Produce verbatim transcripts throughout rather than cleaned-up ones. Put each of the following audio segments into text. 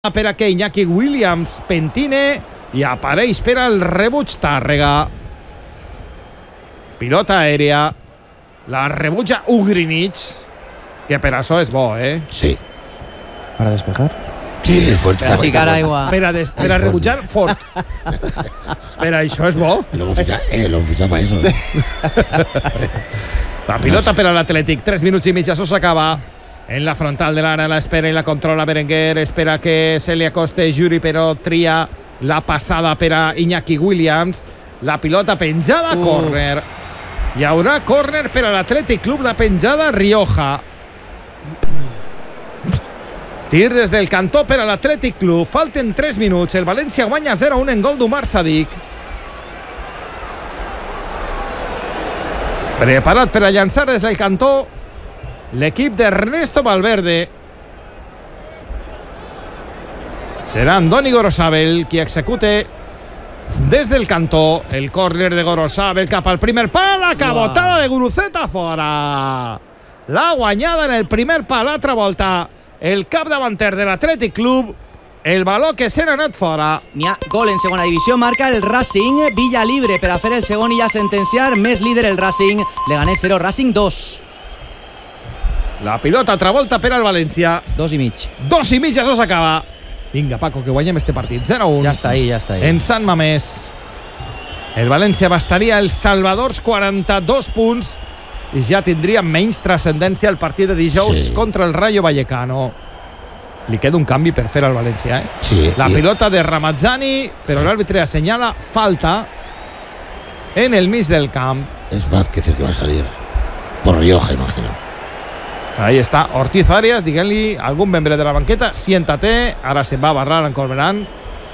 per a que Iñaki Williams pentine i apareix per al rebuig Tàrrega. Pilota aèria, la rebutja Ugrinic, que per això és bo, eh? Sí. Para despejar. Sí, és fuerte. Per a ficar aigua. Per a, des, per a rebutjar fort. Per això és bo. Lo hemos fichado, eh, lo hemos fichado para eso. La pilota per a l'Atlètic, tres minuts i mig, això s'acaba. En la frontal de l'ara, l'espera i la controla Berenguer, espera que se li acoste Juri, però tria la passada per a Iñaki Williams. La pilota penjada, uh. córner. Hi haurà córner per a l'Atlètic Club, la penjada Rioja. Tir des del cantó per a l'Atlètic Club, falten tres minuts, el València guanya zero a un en gol d'Umar Sadik. Preparat per a llançar des del cantó l'equip d'Ernesto Valverde. Serà Andoni Gorosabel qui execute des del cantó el córner de Gorosabel cap al primer pal, la cabotada de Guruceta fora. La guanyada en el primer pal, altra volta el capdavanter de l'Atlètic Club, el baló que s'ha anat fora. N'hi ha gol en segona divisió, marca el Racing, Villa libre per a fer el segon i ja sentenciar, més líder el Racing, Leganés zero, Racing dos. La pilota altra volta per al València. Dos i mig. Dos i mig, això s'acaba. Vinga, Paco, que guanyem este partit. zero a un. Ja està ahí, ja està ahí. En Sant Mamés. El València bastaria els Salvadors quaranta-dos punts i ja tindria menys transcendència el partit de dijous sí. contra el Rayo Vallecano. Li queda un canvi per fer al València, eh? Sí, la i... pilota de Ramazzani, però l'àrbitre assenyala falta en el mig del camp. Es Vázquez el que va a salir. Por Rioja, imagino. Ahí està Ortiz Arias, diguem-li algun membre de la banqueta, siéntate, ara se'n va a barrar en Corberán.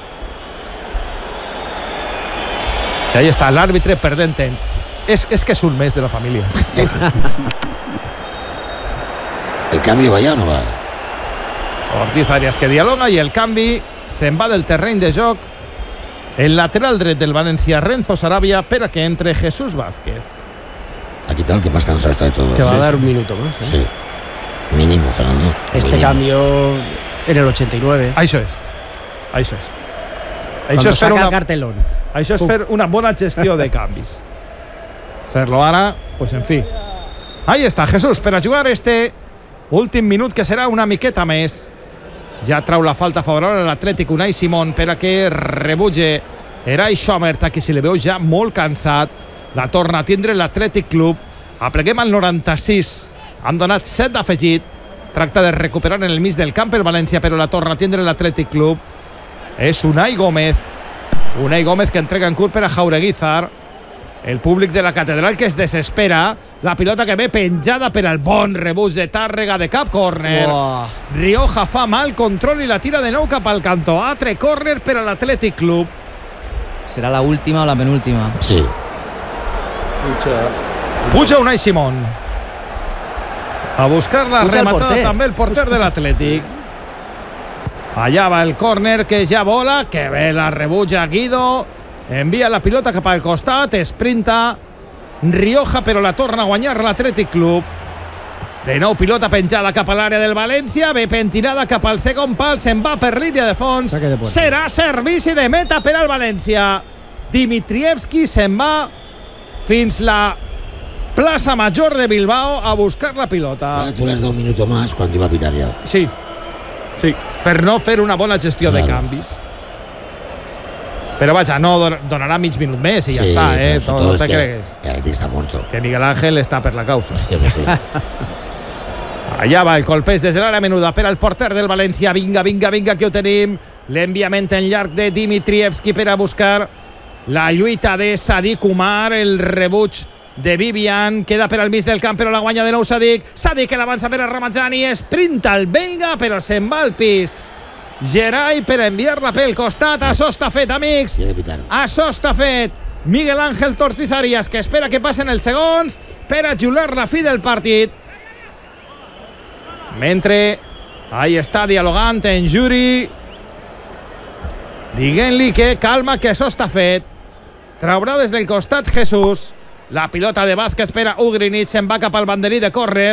I ahí està l'àrbitre perdent temps. És, és que és un mes de la família. El canvi va ja o no va? Ortiz Arias que dialoga i el canvi se'n va del terreny de joc el lateral dret del València, Renzo Sarabia, per a que entre Jesús Vázquez. Aquí tal, que más cansado está de todo. Te va sí, a dar sí. un minuto más, ¿eh? Sí. Mínimo, Fernando. Este Mínimo. cambio en el ochenta y nueve. Això és. Això és. Cuando Això és fer saca una, el cartelón. això és fer una bona gestió de canvis. Fer-lo ara, pues en fi. Ahí està Jesús per a jugar este últim minut que serà una miqueta més. Ja trau la falta favorable a l'Atlètic Unai Simón per a que rebutge Eray Schomert, a qui se li veu ja molt cansat. La torna a tindre l'Atlètic Club. Apleguem al noranta-sis. Han donat set d'afegit. Tracta de recuperar en el mig del camp el València, però la torna a tindre l'Atlètic Club. És Unai Gómez. Unai Gómez que entrega en curt per a Jaureguizar. El públic de la catedral que es desespera. La pilota que ve penjada per al bon rebuig de Tàrrega de cap córner. Uah. Rioja fa mal control i la tira de nou cap al cantó. Altre córner per a l'Atlètic Club. Serà la última o la penúltima? Sí. Puja Unai Simón. A buscar la Puja el rematada porter. també el porter de l'Atlètic. Allà va el córner que ja vola, que bé la rebutja Guido. Envia la pilota cap al costat, esprinta Rioja, però la torna a guanyar l'Atlètic Club. De nou pilota penjada cap a l'àrea del València, ve pentinada cap al segon pal, se'n va per línia de fons. De Serà servici de meta per al València. Dimitrievski se'n va fins la plaça Major de Bilbao a buscar la pilota. Ah, tú le has dado un minuto más cuando iba a pitar ya. Sí, sí, per no fer una bona gestió claro. de canvis. Però vaja, no donarà mig minut més i ja sí, està, eh? No, no es te que cregues. el tío está muerto. Que Miguel Ángel està per la causa. Sí, sí. Allà va el colpeix des de l'àrea menuda per al porter del València. Vinga, vinga, vinga, que ho tenim. L'enviament en llarg de Dimitrievski per a buscar la lluita de Sadik Umar. El rebuig de Vivian. Queda per al mig del camp, però la guanya de nou Sadik. Sadik que l'avança per a Ramazzani. Esprinta el belga, però se'n va al pis. Gerai per enviar-la pel costat. Això està fet, amics. Això està fet. Miguel Ángel Ortiz Arias, que espera que passen els segons per a jular la fi del partit. Mentre ahí està dialogant en Juri, diguent-li que calma, que això està fet. Traurà des del costat Jesús. La pilota de Vázquez per a Ugrinic, se'n va cap al banderí de córner.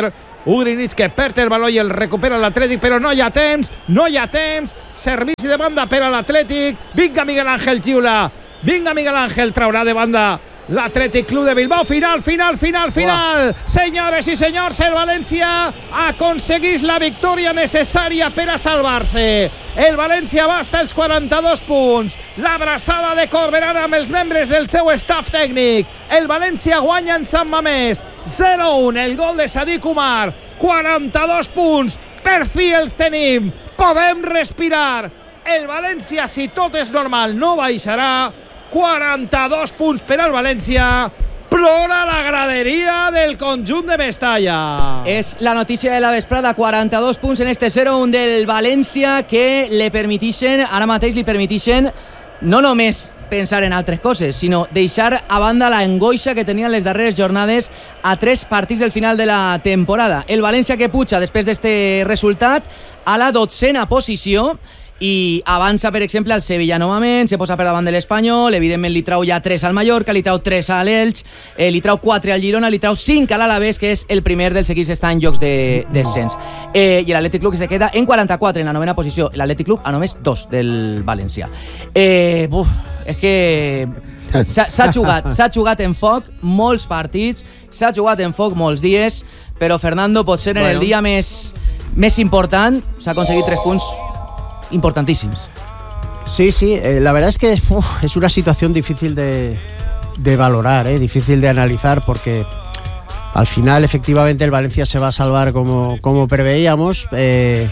Ugrinic que perd el baló i el recupera l'Atlètic, però no hi ha temps, no hi ha temps, servici de banda per a l'Atlètic. Vinga Miguel Ángel Xiula, vinga Miguel Ángel, traurà de banda l'Atlètic Club de Bilbao. Final, final, final, final. Uah. Senyores i senyors, el València aconsegueix la victòria necessària per a salvar-se. El València va estar els quaranta-dos punts. L'abraçada de Corberán amb els membres del seu staff tècnic. El València guanya en Sant Mamés zero a un. El gol de Sadiq Umar. quaranta-dos punts. Per fi els tenim. Podem respirar. El València, si tot és normal, no baixarà. quaranta-dos punts per al València. Plora la graderia del conjunt de Mestalla. És la notícia de la vesprada, quaranta-dos punts en este zero a un del València que li permetixen, ara mateix li permetixen no només pensar en altres coses, sinó deixar a banda la angoixa que tenien les darreres jornades a tres partits del final de la temporada. El València que puja després d'este resultat a la dotzena posició i avança, per exemple, al Sevilla novament, se posa per davant de l'Espanyol, evidentment li trau ja tres al Mallorca, li trau tres a l'Elx, eh, li trau quatre al Girona, li trau cinc a l'Alavés, que és el primer dels equips que està en llocs de descens. Eh, I l'Atlètic Club que se queda en quaranta-quatre, en la novena posició. L'Atlètic Club a només dos del València. Eh, buf, és que s'ha jugat, s'ha jugat en foc molts partits, s'ha jugat en foc molts dies, però Fernando, potser en bueno. el dia més, més important s'ha aconseguit tres punts importantísimos. Sí, sí, eh, la verdad es que uf, es una situación difícil de, de valorar, eh, difícil de analizar, porque al final efectivamente el Valencia se va a salvar como, como preveíamos, eh,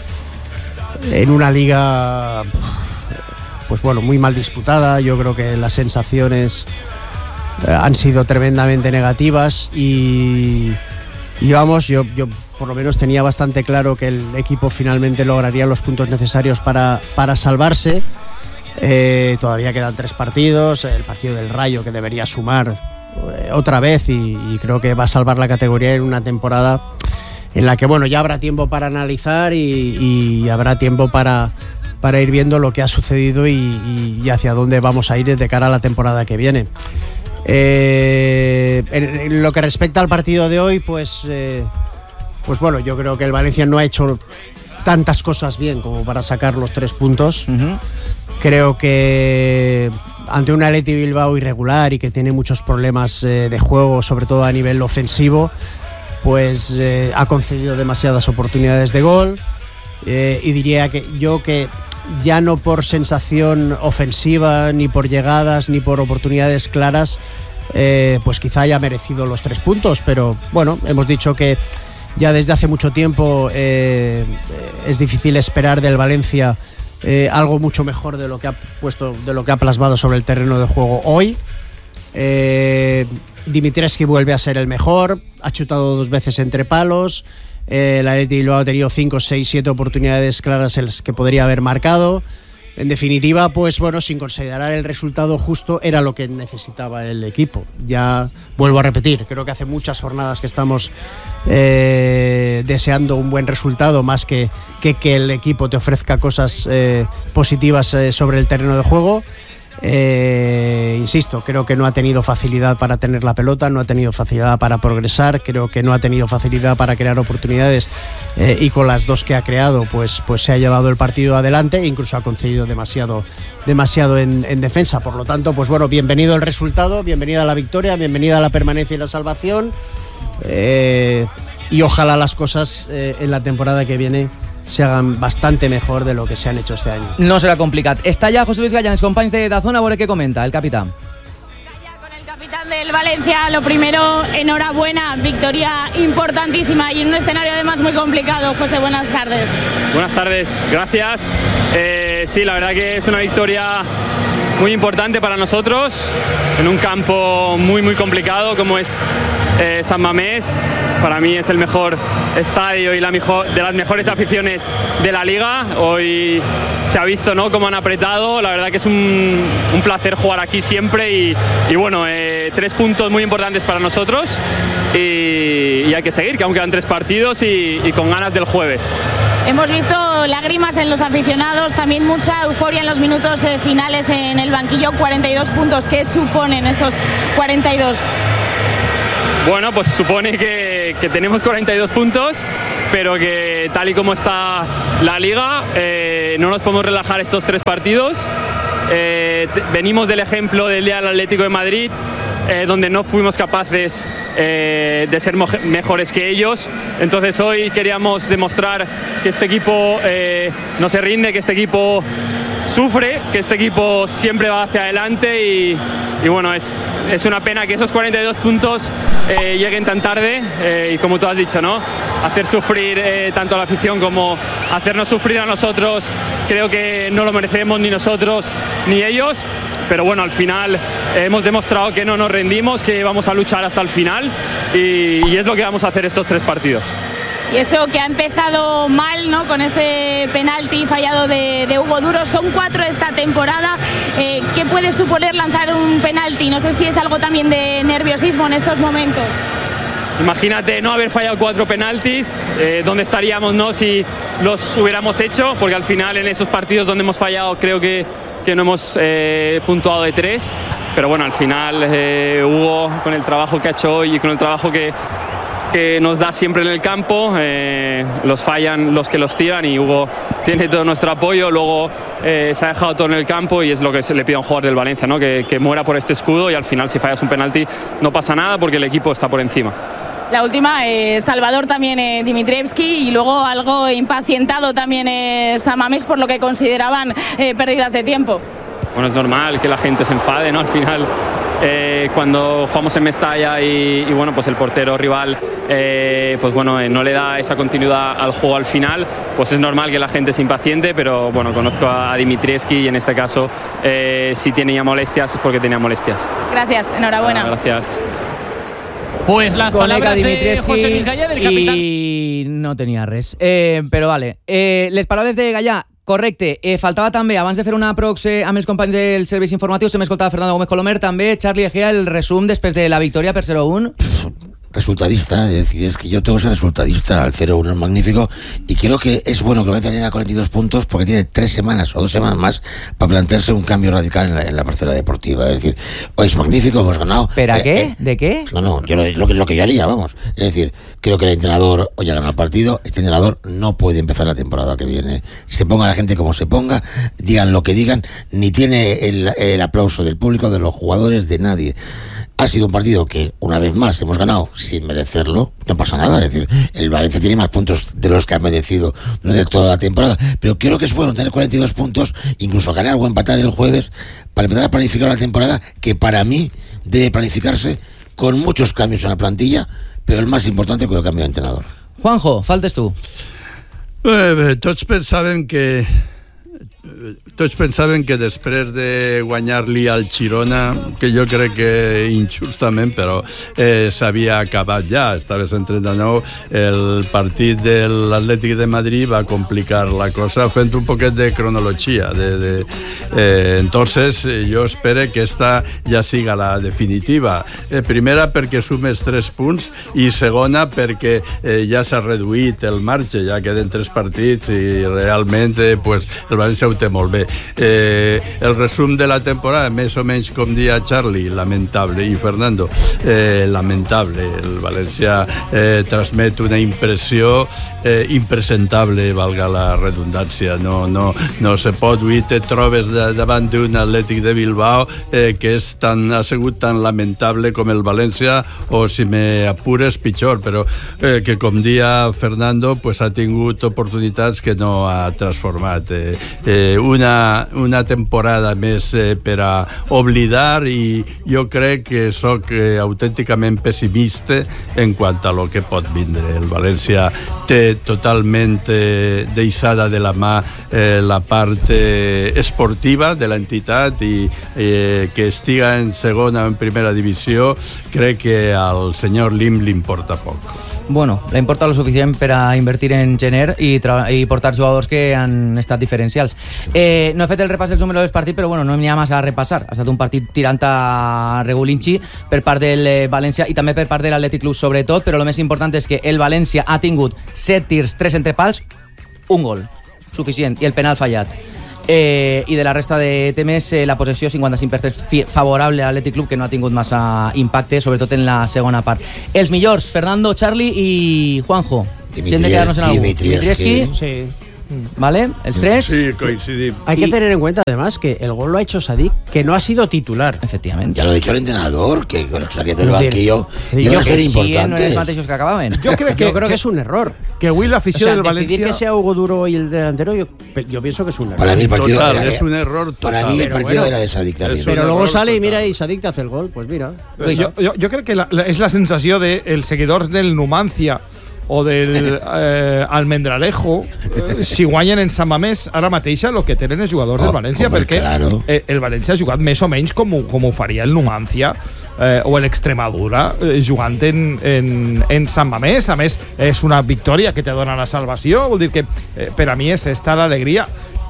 en una liga pues bueno, muy mal disputada. Yo creo que las sensaciones eh, han sido tremendamente negativas y, y vamos, yo, yo por lo menos tenía bastante claro que el equipo finalmente lograría los puntos necesarios para, para salvarse. Eh, todavía quedan tres partidos, el partido del Rayo que debería sumar eh, otra vez y, y creo que va a salvar la categoría en una temporada en la que bueno, ya habrá tiempo para analizar y, y habrá tiempo para, para ir viendo lo que ha sucedido y, y hacia dónde vamos a ir de cara a la temporada que viene. Eh, en, en lo que respecta al partido de hoy, pues... Eh, Pues bueno, yo creo que el Valencia no ha hecho tantas cosas bien como para sacar los tres puntos. Uh-huh. Creo que ante un Athletic Bilbao irregular y que tiene muchos problemas eh, de juego, sobre todo a nivel ofensivo, pues eh, ha concedido demasiadas oportunidades de gol. Eh, y diría que yo que ya no por sensación ofensiva, ni por llegadas, ni por oportunidades claras, eh, pues quizá haya merecido los tres puntos. Pero bueno, hemos dicho que ya desde hace mucho tiempo eh, es difícil esperar del Valencia eh, algo mucho mejor de lo que ha puesto, de lo que ha plasmado sobre el terreno de juego hoy. Eh, Dimitrescu vuelve a ser el mejor, ha chutado dos veces entre palos. Eh, el Athletic lo ha tenido cinco, seis, siete oportunidades claras en las que podría haber marcado. En definitiva, pues bueno, sin considerar el resultado justo, era lo que necesitaba el equipo. Ya vuelvo a repetir, creo que hace muchas jornadas que estamos eh, deseando un buen resultado, más que, que que el equipo te ofrezca cosas eh, positivas eh, sobre el terreno de juego. Eh, insisto, creo que no ha tenido facilidad para tener la pelota, no ha tenido facilidad para progresar, creo que no ha tenido facilidad para crear oportunidades eh, y con las dos que ha creado pues, pues se ha llevado el partido adelante e incluso ha concedido demasiado, demasiado en, en defensa. Por lo tanto, pues bueno, bienvenido el resultado, bienvenida la victoria, bienvenida la permanencia y la salvación eh, y ojalá las cosas eh, en la temporada que viene se hagan bastante mejor de lo que se han hecho este año. No serà complicat. Està ja José Luis Gallán, els companys de Dazón, a veure què comenta el capitán. Con el capitán del Valencia, lo primero, enhorabuena, victoria importantísima y en un escenario además muy complicado. José, buenas tardes. Buenas tardes, gracias. Eh, sí, la verdad que es una victoria muy importante para nosotros en un campo muy muy complicado como es eh, San Mamés. Para mí es el mejor estadio y la mejor, de las mejores aficiones de la liga. Hoy se ha visto, ¿no?, cómo han apretado. La verdad que es un, un placer jugar aquí siempre y, y bueno, eh, tres puntos muy importantes para nosotros y, y hay que seguir, que aún quedan tres partidos y, y con ganas del jueves. Hemos visto lágrimas en los aficionados, también mucha euforia en los minutos eh, finales en el banquillo. Cuarenta y dos puntos, ¿qué suponen esos cuarenta y dos? Bueno, pues supone que, que, que tenemos cuarenta y dos puntos, pero que tal y como está la liga, eh, no nos podemos relajar estos tres partidos. Eh, t- venimos del ejemplo del día del Atlético de Madrid, eh, donde no fuimos capaces eh, de ser mo- mejores que ellos. Entonces hoy queríamos demostrar que este equipo eh, no se rinde, que este equipo sufre, que este equipo siempre va hacia adelante y, y bueno, es, es una pena que esos cuarenta y dos puntos eh, lleguen tan tarde eh, y como tú has dicho, ¿no? Hacer sufrir eh, tanto a la afición como hacernos sufrir a nosotros, creo que no lo merecemos ni nosotros ni ellos, pero bueno, al final eh, hemos demostrado que no nos rendimos, que vamos a luchar hasta el final y, y es lo que vamos a hacer estos tres partidos. Y eso que ha empezado mal, ¿no? Con ese penalti fallado de, de Hugo Duro, son cuatro esta temporada. Eh, ¿Qué puede suponer lanzar un penalti? No sé si es algo también de nerviosismo en estos momentos. Imagínate no haber fallado cuatro penaltis, eh, ¿dónde estaríamos, no, si los hubiéramos hecho? Porque al final en esos partidos donde hemos fallado creo que, que no hemos eh, puntuado de tres. Pero bueno, al final eh, Hugo, con el trabajo que ha hecho hoy y con el trabajo que, que nos da siempre en el campo, eh, los fallan los que los tiran y Hugo tiene todo nuestro apoyo. Luego eh, se ha dejado todo en el campo y es lo que se le pide a un jugador del Valencia, ¿no? que, que muera por este escudo y al final si fallas un penalti no pasa nada porque el equipo está por encima. La última, eh, Salvador también eh, Dimitrievski y luego algo impacientado también eh, San Mamés por lo que consideraban eh, pérdidas de tiempo. Bueno, es normal que la gente se enfade, ¿no? Al final, eh, cuando jugamos en Mestalla y, y bueno, pues el portero rival, eh, pues bueno, eh, no le da esa continuidad al juego al final, pues es normal que la gente se impaciente, pero bueno, conozco a Dimitrievski y en este caso, eh, si tenía molestias es porque tenía molestias. Gracias, enhorabuena. Ah, gracias. Pues las Colega palabras de José Luis Gallá, del capitán. I no tenia res. Eh, però vale. Eh, les paraules de Gallà, correcte. Eh, faltava també, abans de fer una prox eh, amb els companys dels serveis informatius, hem escoltat a Fernando Gómez Colomer, també Charlie Egea, el resum després de la victòria per cero uno. Resultadista, es decir, es que yo tengo que ser resultadista. El cero uno es magnífico y creo que es bueno que Valencia tenga cuarenta y dos puntos porque tiene tres semanas o dos semanas más para plantearse un cambio radical en la, en la parcela deportiva. Es decir, hoy es magnífico, hemos ganado. ¿Pero a eh, qué? Eh, ¿De qué? No, no, yo lo, lo, que, lo que yo haría, vamos. Es decir, creo que el entrenador hoy ha ganado el partido, este entrenador no puede empezar la temporada que viene. Se ponga la gente como se ponga, digan lo que digan, ni tiene el, el aplauso del público, de los jugadores, de nadie. Ha sido un partido que, una vez más, hemos ganado sin merecerlo, no pasa nada, es decir, el Valencia tiene más puntos de los que ha merecido durante toda la temporada, pero creo que es bueno tener cuarenta y dos puntos, incluso ganar o empatar el jueves, para empezar a planificar la temporada, que para mí debe planificarse con muchos cambios en la plantilla, pero el más importante con el cambio de entrenador. Juanjo, faltes tu. Eh, tots pensaven que tots pensaven que després de guanyar-li al Girona, que jo crec que injustament, però eh, s'havia acabat ja, estaves en trenta-nou, el partit de l'Atlètic de Madrid va complicar la cosa fent un poquet de cronologia. De, de, eh, entonces, jo espero que esta ja siga la definitiva. Eh, primera, perquè sumes tres punts i segona, perquè eh, ja s'ha reduït el marge, ja queden tres partits i realment eh, pues, el València ho té molt bé. Eh, el resum de la temporada, més o menys com dia Charlie, lamentable, i Fernando, eh, lamentable. El València eh, transmet una impressió eh, impresentable, valga la redundància. No, no, no se pot, avui te trobes de, davant d'un Atlètic de Bilbao eh, que és tan, ha sigut tan lamentable com el València, o si me apures pitjor, però eh, que com dia Fernando pues, ha tingut oportunitats que no ha transformat. Eh, eh, una, una temporada més eh, per a oblidar, i jo crec que soc eh, autènticament pessimista en quant a lo que pot vindre. El València té totalment eh, deixada de la mà eh, la part eh, esportiva de l'entitat, i eh, que estiga en segona o en primera divisió crec que al senyor Lim li importa poc. Bueno, le importa lo suficient per a invertir en gener i, i portar jugadors que han estat diferencials. Eh, no he fet el repàs dels números del partit, però bueno, no n'hi ha massa a repassar. Ha estat un partit tirant a regulinxi per part del eh, València i també per part de l'Atlètic Club, sobretot, però el més important és que el València ha tingut set tirs, tres entre pals, un gol, suficient, i el penal fallat. Eh, I de la resta de temes, eh, la possessió cinquanta-cinc per cent favorable a l'Atlètic Club, que no ha tingut massa impacte, sobretot en la segona part. Els millors, Fernando, Charlie i Juanjo. Dimitri- Si hem de quedar-nos en algú. Dimitrievski. Sí. ¿Vale? ¿El tres? Sí, coincidimos. Hay que Y- tener en cuenta además que el gol lo ha hecho Sadik, que no ha sido titular. Efectivamente. Ya lo ha dicho el entrenador, que con el que salía del Es decir, banquillo sí, iban yo a ser Sí, no importantes. eres mateixos que acabaven. Yo creo que, Yo creo que es un error. que Will, la O afición sea, del decidir Valencia... que sea Hugo Duro y el delantero, yo, yo pienso que es un error. Para mí el partido Total, era, es un error para total. mí el Pero partido bueno, era de Sadik también. es Pero un luego error sale y total. mira y Sadik te hace el gol, pues mira. Jo, jo, jo crec que la, la, és la sensació de els seguidors del Numancia o del eh, Almendralejo, eh, si guanyen en Sant Mamés, ara mateix el que tenen els jugadors Oh, del València, home, perquè claro. eh, el València ha jugat més o menys com, ho- com ho faria el Numancia eh, o l'Extremadura, eh, jugant en, en, en Sant Mamés. A més, és una victòria que te dona la salvació, vol dir que eh, per a mi és esta l'alegria,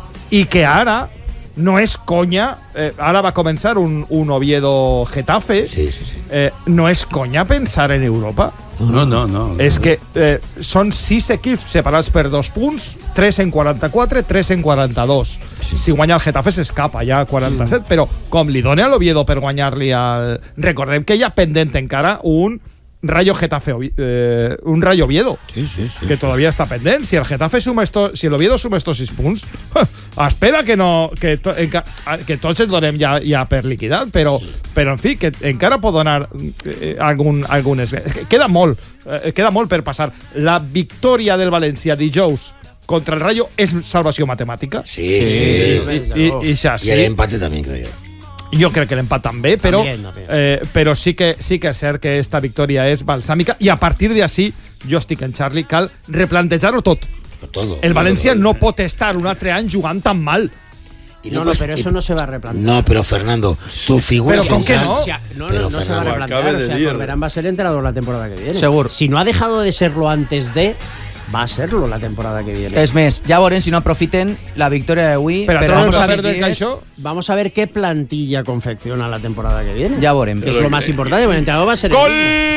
i que ara no és conya, eh, ara va començar un, un Oviedo Getafe, Sí, sí, sí. eh, no és conya pensar en Europa. No, no, no. És que eh, són sis equips separats per dos punts, tres en quaranta-quatre, tres en quaranta-dos. Si guanya el Getafe s'escapa ja a quaranta-set, però com li dona a l'Oviedo per guanyar-li al... Recordem que hi ha pendent encara un Rayo Getafe, eh, un Rayo Oviedo, Sí, sí, sí. que todavía está pendiente. Si el Getafe suma esto, si el Oviedo suma estos seis punts, espera que no que, to, enca, que tots ens donem ja, ja per liquidat, però, sí. però en fi, que encara pot donar eh, algun, algunes... Queda molt, eh, queda molt per passar. La victòria del València dijous contra el Rayo és salvació matemàtica. Sí, sí. I, i, i ja, Y el sí. empate también, creo yo. Jo crec que l'empat també, però, También, también. eh, però sí, que, sí que és cert que esta victòria és balsàmica i a partir d'ací, jo estic en Charlie, cal replantejar-ho tot. Todo. El València no pot estar un altre any jugant tan mal. Y No, no, puedes- pero eso no se va a replantear. No, pero Fernando, tu figura Pero ¿con qué central- no? O sea, no, Pero, no, no se va a Fernando, replantear. acabe O de sea, decir. Corberán va a ser entrenador la temporada que viene. Seguro. Si no ha dejado de serlo antes de, va a serlo la temporada que viene. És més, ja veurem si no aprofiten la victòria d'avui. Però per vamos als a ver sis del dies. Caixó. Vamos a ver qué plantilla confecciona la temporada que viene. Ja veurem. Que es lo más importante. El entrenador va a ser el Gol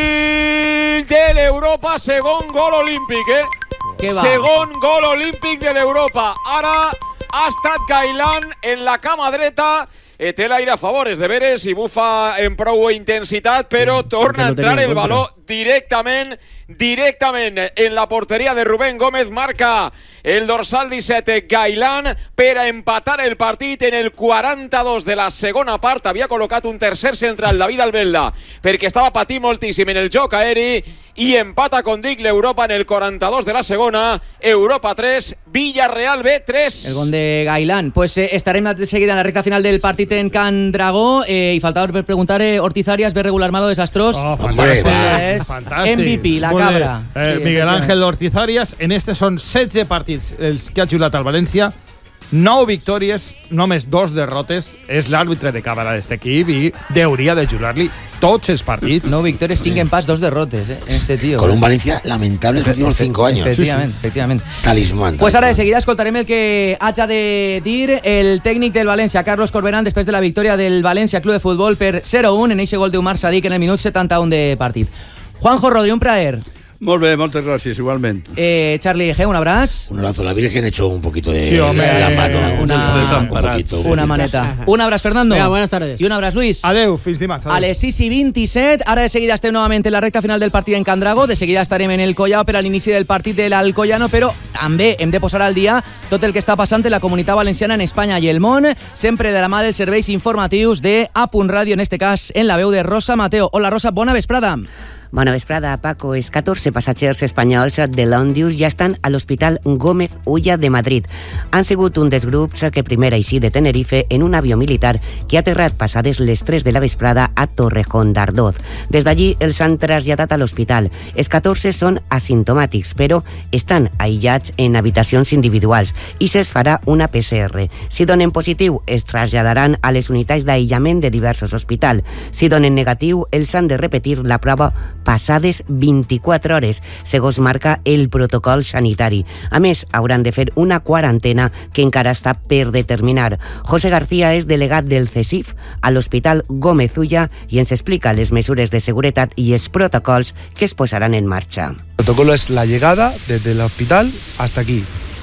mismo. de l'Europa, segon gol olímpic, eh? Què va? Segon gol olímpic de l'Europa. Ara ha estat Gailan en la cama dreta. Eh, té l'aire a favor, és de veres, i bufa en prou intensitat, però torna a lo tenia entrar en el contra. baló directament, directament en la porteria de Rubén Gómez. Marca el dorsal disset Gailan per a empatar el partit en el quaranta-dos de la segona part. Havia col·locat un tercer central, David Albelda, perquè estava patint moltíssim en el joc aeri, i empata, com dic, l'Europa en el quaranta-dos de la segona. Europa tres, Villarreal B tres. El gol de Gailán. Pues eh, estarem de seguida en la recta final del partit en Can Dragó. Eh, I faltava per preguntar, eh, Horti Arias, ve regular, malo, desastrós. Oh, Hombre, fantàstic, és fantàstic. M V P, la Molt bé. cabra. Eh, Sí, Miguel efectivament. Ángel Ortiz Arias, en este són setze partits els que ha jugat al València, nou victòries, només dos derrotes. És l'àrbitre de càmera d'aquest equip i hauria de jugar-li tots els partits. No victòries, cinc empats, dos derrotes, eh, este tío. Con un Valencia lamentable en los últimos cinco años. Efectivament, efectivament. Talismán. Pues ara de talismán. seguida escoltarem el que haja de dir el tècnic del València, Carlos Corberán, després de la victòria del València Club de Futbol per zero a un en eixe gol d'Umar Sadik en el minut setanta-un de partit. Juanjo Rodri, un plaer. Molt bé, moltes gràcies, igualment. Eh, Charlie G, un abraç. Un abrazo. La Virgen echó un poquito de Sí, hombre, la mano. una- un desamparats. poquito, un Una poquito. maneta. Un abraç, Fernando. Venga, buenas tardes. I un abraç, Luis. Adeu, fins dimarts. Adeu. A les sis i vint-i-set, ara de seguida estem novament en la recta final del partit en Can Dragó, de seguida estarem en el Collao per a l'inici del partit de l'Alcoyano, però també hem de posar al dia tot el que està passant en la comunitat valenciana, en Espanya i el món, sempre de la mà dels serveis informatius de A Punt Ràdio, en este cas en la veu de Rosa Mateo. Hola Rosa, bona vesprada. Bona vesprada, Paco. Els catorze passatgers espanyols de l'Òndius ja estan a l'Hospital Gómez Ulla de Madrid. Han sigut un dels grups que primer així de Tenerife en un avió militar que ha aterrat passades les tres de la vesprada a Torrejón d'Ardoz. Des d'allí els han traslladat a l'hospital. Els catorze són asimptomàtics, però estan aïllats en habitacions individuals i se'ls farà una P C R. Si donen positiu, es traslladaran a les unitats d'aïllament de diversos hospitals. Si donen negatiu, els han de repetir la prova passades vint-i-quatre hores, segons marca el protocol sanitari. A més, hauran de fer una quarantena que encara està per determinar. José García és delegat del CESIF a l'Hospital Gómez Ulla i ens explica les mesures de seguretat i els protocols que es posaran en marxa. El protocolo es la llegada desde el hospital hasta aquí.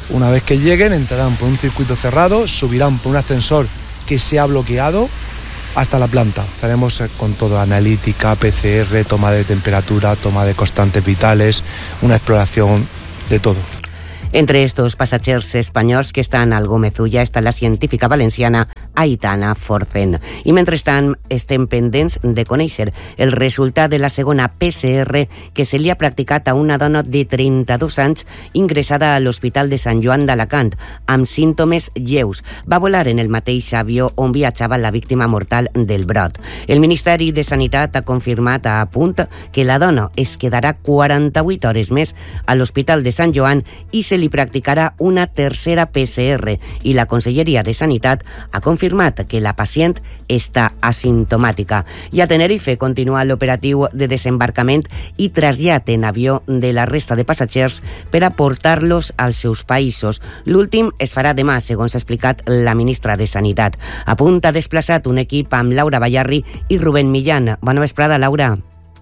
Una vez que lleguen, entrarán por un circuito cerrado, subirán por un ascensor que se ha bloqueado hasta la planta. Haremos con todo, analítica, P C R, toma de temperatura, toma de constantes vitales, una exploración de todo. Entre estos passatgers espanyols que estan al Gómez Ulla està la científica valenciana Aitana Forcen. I mentrestant estem pendents de conèixer el resultat de la segona P C R que se li ha practicat a una dona de trenta-dos anys ingressada a l'Hospital de Sant Joan d'Alacant amb símptomes lleus. Va volar en el mateix avió on viatjava la víctima mortal del brot. El Ministeri de Sanitat ha confirmat a punt que la dona es quedarà quaranta-vuit hores més a l'Hospital de Sant Joan i se li practicarà una tercera P C R i la Conselleria de Sanitat ha confirmat que la pacient està asimptomàtica. I a Tenerife continua l'operatiu de desembarcament i trasllat en avió de la resta de passatgers per a portar-los als seus països. L'últim es farà demà, segons ha explicat la ministra de Sanitat. A punt ha desplaçat un equip amb Laura Ballarri i Rubén Millán. Bona vesprada, Laura.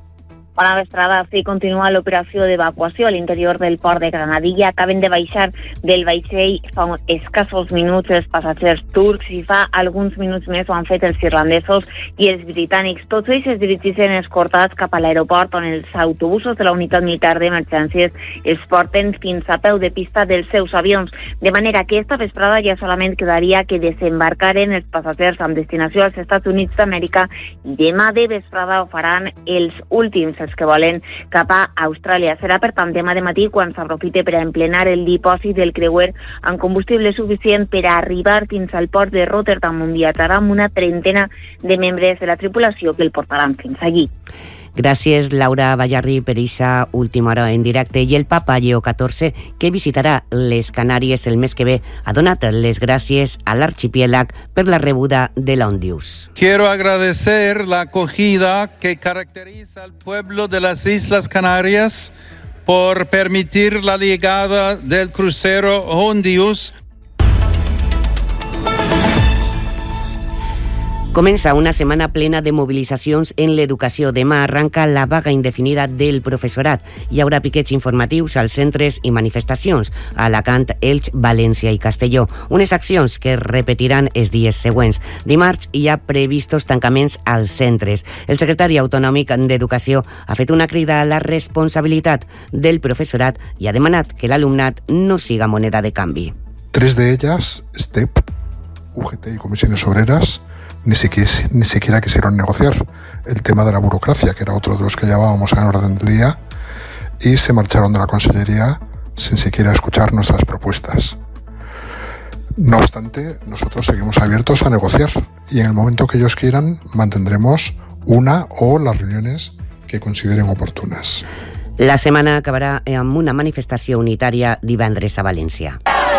Bona vesprada. Sí, continua l'operació d'evacuació a l'interior del port de Granadilla. Acaben de baixar del vaixell fa escassos minuts els passatgers turcs i fa alguns minuts més ho han fet els irlandesos i els britànics. Tots ells es dirigeixen escortats cap a l'aeroport on els autobusos de la unitat militar d'emergències els porten fins a peu de pista dels seus avions. De manera que esta vesprada ja solament quedaria que desembarcaren els passatgers amb destinació als Estats Units d'Amèrica i demà de vesprada ho faran els últims, els que volen cap a Austràlia. Serà, per tant, demà de matí quan s'aprofite per a emplenar el dipòsit del creuer amb combustible suficient per a arribar fins al port de Rotterdam, on viatjarà amb una trentena de membres de la tripulació que el portaran fins allí. Gràcies, Laura Ballarri, per aquesta última hora en directe. I el papa Lleó catorze, que visitarà les Canàries el mes que ve, ha donat les gràcies a l'arxipiélag per la rebuda de l'Òndius. Quiero agradecer la acogida que caracteriza al pueblo de las Islas Canarias por permitir la llegada del crucero Òndius. Comença una setmana plena de mobilitzacions en l'educació. Demà arranca la vaga indefinida del professorat. Hi haurà piquets informatius als centres i manifestacions a Alacant, Elx, València i Castelló. Unes accions que es repetiran els dies següents. Dimarts hi ha previstos tancaments als centres. El secretari autonòmic d'Educació ha fet una crida a la responsabilitat del professorat i ha demanat que l'alumnat no siga moneda de canvi. Tres de ellas, STEP, U G T y Comisiones Obreras, Ni siquiera, ni siquiera quisieron negociar el tema de la burocracia, que era otro de los que llevábamos en orden del día, y se marcharon de la Consellería sin siquiera escuchar nuestras propuestas. No obstante, nosotros seguimos abiertos a negociar y en el momento que ellos quieran mantendremos una o las reuniones que consideren oportunas. La setmana acabarà amb una manifestació unitària divendres a València.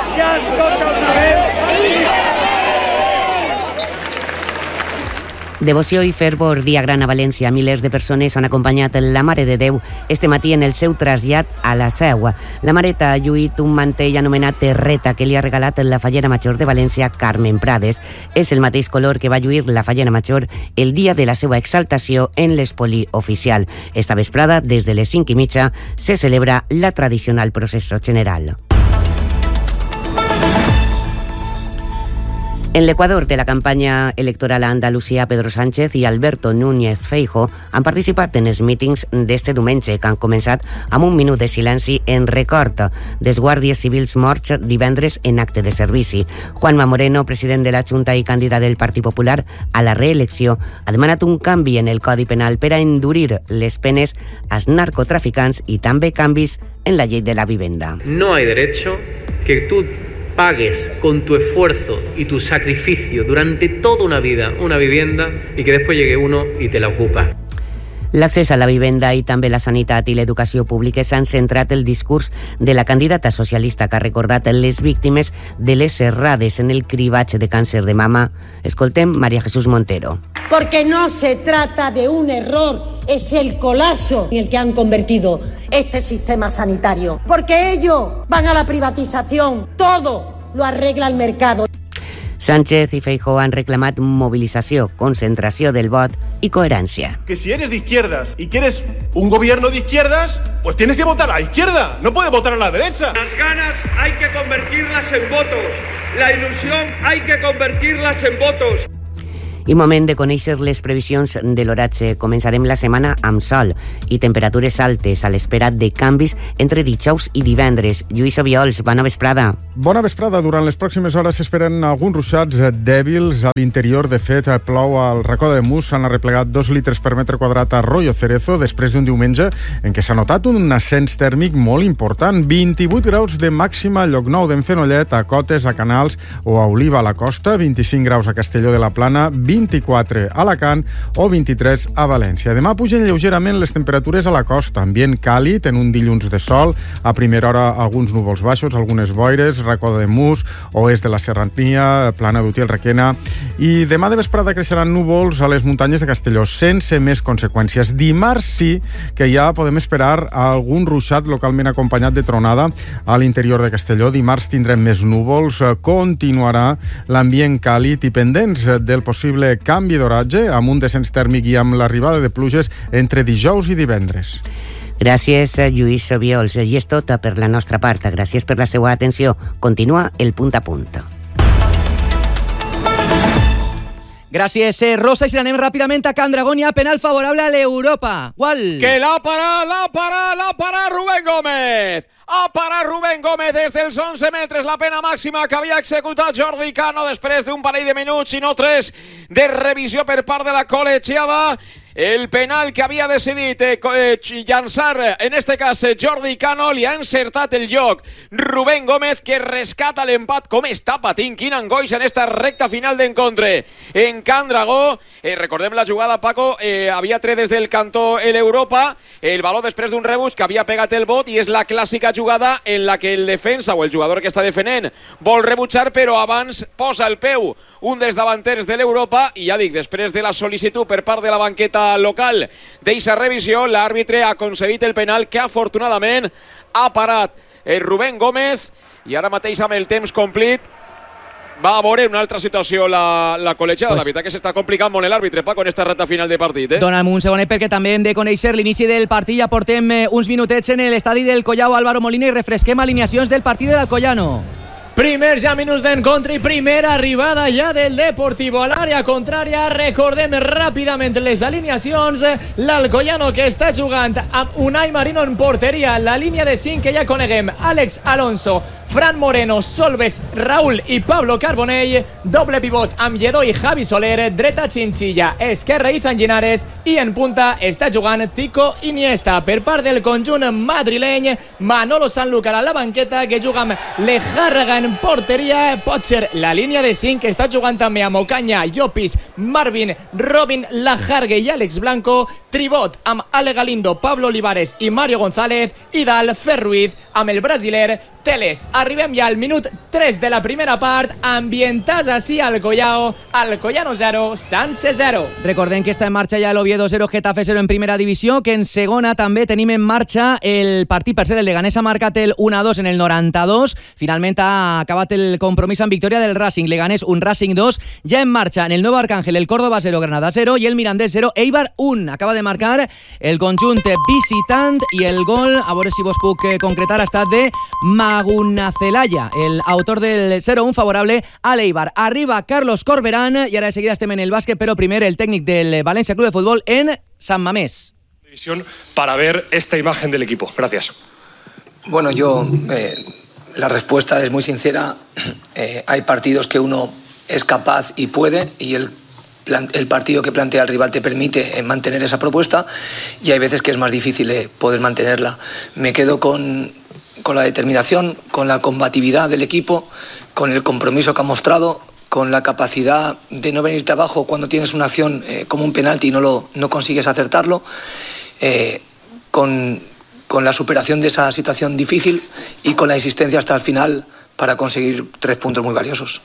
Devoció i fervor, dia gran a València. Milers de persones han acompanyat la Mare de Déu este matí en el seu trasllat a la Seu. La Mareta ha lluït un mantell anomenat terreta que li ha regalat la fallera major de València, Carmen Prades. És el mateix color que va lluir la fallera major el dia de la seva exaltació en l'espoli oficial. Esta vesprada, des de les cinc i mitja, se celebra la tradicional processó general. En l'Equador de la campanya electoral a Andalusia, Pedro Sánchez i Alberto Núñez Feijóo han participat en els mítings d'este diumenge, que han començat amb un minut de silenci en record dels guàrdies civils morts divendres en acte de servici. Juanma Moreno, president de la Junta i candidat del Partit Popular a la reelecció, ha demanat un canvi en el Codi Penal per a endurir les penes als narcotraficants i també canvis en la llei de la vivenda. No hay derecho que tú pagues con tu esfuerzo y tu sacrificio durante toda una vida una vivienda y que después llegue uno y te la ocupa. L'accés a la vivenda i també la sanitat i l'educació pública s'han centrat el discurs de la candidata socialista que ha recordat les víctimes de les errades en el cribatge de càncer de mama. Escoltem María Jesús Montero. Porque no se trata de un error, es el colapso en el que han convertido este sistema sanitario. Porque ellos van a la privatización, todo lo arregla el mercado. Sánchez i Feijóo han reclamat movilització, concentració del vot i coherència. Que si eres de izquierdas y quieres un gobierno de izquierdas, pues tienes que votar a la izquierda, no puedes votar a la derecha. Las ganas hay que convertirlas en votos, la ilusión hay que convertirlas en votos. I moment de conèixer les previsions de l'oratge. Començarem la setmana amb sol i temperatures altes a l'espera de canvis entre dijous i divendres. Lluís Obiols, bona vesprada. Bona vesprada. Durant les pròximes hores s'esperen alguns ruixats dèbils a l'interior. De fet, plou al racó de Mus. S'han arreplegat dos litres per metre quadrat a Royo Cerezo després d'un diumenge en què s'ha notat un ascens tèrmic molt important. vint-i-vuit graus de màxima a Llocnou d'en Fenollet, a Cotes, a Canals o a Oliva a la costa, vint-i-cinc graus a Castelló de la Plana, vint-i-quatre a Alacant o vint-i-tres a València. Demà pugen lleugerament les temperatures a la costa. Ambient càlid en un dilluns de sol. A primera hora alguns núvols baixos, algunes boires, racó de Mus, oest de la Serrania, Plana d'Utiel, Requena. I demà de vesprada creixeran núvols a les muntanyes de Castelló, sense més conseqüències. Dimarts sí que ja podem esperar algun ruixat localment acompanyat de tronada a l'interior de Castelló. Dimarts tindrem més núvols. Continuarà l'ambient càlid i pendents del possible canvi d'oratge amb un descens tèrmic i amb l'arribada de pluges entre dijous i divendres. Gràcies, Lluís Obiols. I és tot per la nostra part. Gràcies per la seva atenció. Continua el punt a punt. Gràcies, eh, Rosa, i si anem ràpidament a Can Dragònia, penal favorable a l'Europa. Gual. Que l'ha parat, l'ha parat, l'ha parat Rubén Gómez. Ha parat Rubén Gómez des dels onze metres, la pena màxima que havia executat Jordi Cano després d'un parell de minuts i no tres de revisió per part de la col·legiada. El penal que havia decidit eh, eh, llançar, en este cas Jordi Cano, li ha encertat el lloc Rubén Gómez, que rescata l'empat. Com està patint, quin angoix en esta recta final d'encontre en Can Dragó. Eh, recordem la jugada, Paco, eh, havia tret des del cantó l'Europa, el baló després d'un rebus que havia pegat el bot, i és la clàssica jugada en la que el defensa o el jugador que està defendent vol rebutjar, però abans posa el peu un dels davanters de l'Europa, i ja dic, després de la sol·licitud per part de la banqueta local d'eixa revisió, l'àrbitre ha concedit el penal que afortunadament ha parat el Rubén Gómez, i ara mateix amb el temps complit va a veure una altra situació la, la col·legiada. Pues, la veritat que s'està complicant molt l'àrbitre, Paco, en esta recta final de partit. Eh? Dóna'm un segonet perquè també hem de conèixer l'inici del partit. Ja portem eh, uns minutets en l'estadi del Collao Álvaro Molina i refresquem alineacions del partit de l'Alcoyano. Primers ja minuts d'encontre i primera arribada ja del Deportivo a l'àrea contrària. Recordem ràpidament les alineacions. L'Alcoyano, que està jugant amb Unai Marino en porteria, la línia de cinc que ja coneguem: Àlex Alonso, Fran Moreno, Solves, Raúl i Pablo Carbonell. Doble pivot amb Lledó i Javi Soler. Dreta Chinchilla, esquerra Izan Llinares, i en punta està jugant Tico Iniesta. Per part del conjunt madrileny, Manolo Sanlúcar a la banqueta, que juga amb Lejárraga en porteria. Pot ser la línia de cinc, que està jugant també amb Ocaña, Llopis, Marvin, Robin Lajargue i Àlex Blanco. Tribot amb Ale Galindo, Pablo Olivares i Mario González. I dalt Ferruiz amb el brasiler Teles. Arribem ja al minut tres de la primera part, ambientats així al Collao. Alcoyano zero, Sanse zero. Recordem que està en marxa ja l'Oviedo zero, Getafe zero en primera divisió, que en segona també tenim en marxa el partit. Per ser, el Leganés ha marcat el un a dos en el noranta-dos. Finalment ha acabat el compromís amb victòria del Racing. Leganés un, Racing dos. Ja en marxa en el Nuevo Arcángel el Córdoba zero, Granada zero i el Mirandés zero, Eibar un. Acaba de marcar el conjunt visitant, i el gol, a veure si vos puc concretar, ha estat de Magunacelaya, el autor del zero un favorable a l'Eibar. Arriba Carlos Corberán i ara de seguida estem en el bàsquet, però primer el tècnic del Valencia Club de Fútbol en San Mamés. Para ver esta imagen del equipo. Gracias. Bueno, yo eh, la respuesta es muy sincera. Eh, hay partidos que uno es capaz y puede, y el el partido que plantea el rival te permite mantener esa propuesta, y hay veces que es más difícil poder mantenerla. Me quedo con, con la determinación, con la combatividad del equipo, con el compromiso que ha mostrado, con la capacidad de no venirte abajo cuando tienes una acción eh, como un penalti y no, lo, no consigues acertarlo, eh, con, con la superación de esa situación difícil y con la insistencia hasta el final para conseguir tres puntos muy valiosos.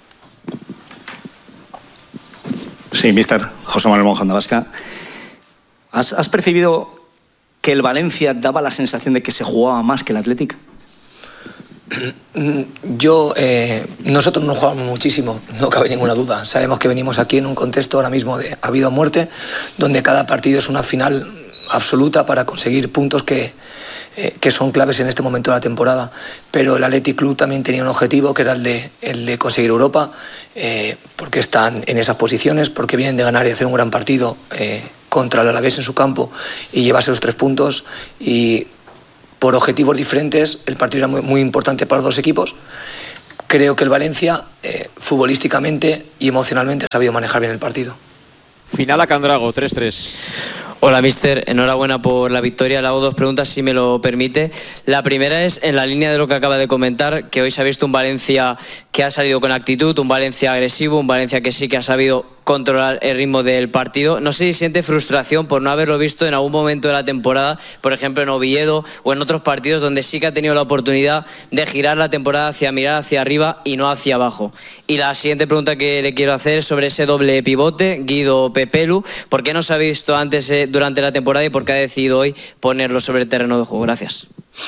Sí, mister José Manuel Monjón de Vasca. ¿Has, ¿Has percibido que el Valencia daba la sensación de que se jugaba más que el Athletic? Yo, eh, nosotros no jugamos muchísimo, no cabe ninguna duda. Sabemos que venimos aquí en un contexto ahora mismo de ha habido muerte, donde cada partido es una final absoluta para conseguir puntos que, eh, que son claves en este momento de la temporada. Pero el Athletic Club también tenía un objetivo, que era el de, el de conseguir Europa, eh, porque están en esas posiciones, porque vienen de ganar y hacer un gran partido eh, contra el Alavés en su campo y llevarse los tres puntos. Y por objetivos diferentes, el partido era muy, muy importante para los dos equipos. Creo que el Valencia, eh, futbolísticamente y emocionalmente, ha sabido manejar bien el partido. Final a Candrago, tres tres. Hola, mister. Enhorabuena por la victoria. Le hago dos preguntas, si me lo permite. La primera es, en la línea de lo que acaba de comentar, que hoy se ha visto un Valencia que ha salido con actitud, un Valencia agresivo, un Valencia que sí que ha sabido controlar el ritmo del partido. No sé si siente frustración por no haberlo visto en algún momento de la temporada, por ejemplo en Oviedo o en otros partidos donde sí que ha tenido la oportunidad de girar la temporada hacia mirar hacia arriba y no hacia abajo. Y la siguiente pregunta que le quiero hacer es sobre ese doble pivote, Guido-Pepelu. ¿Por qué no se ha visto antes eh, durante la temporada y por qué ha decidido hoy ponerlo sobre el terreno de juego? Gracias.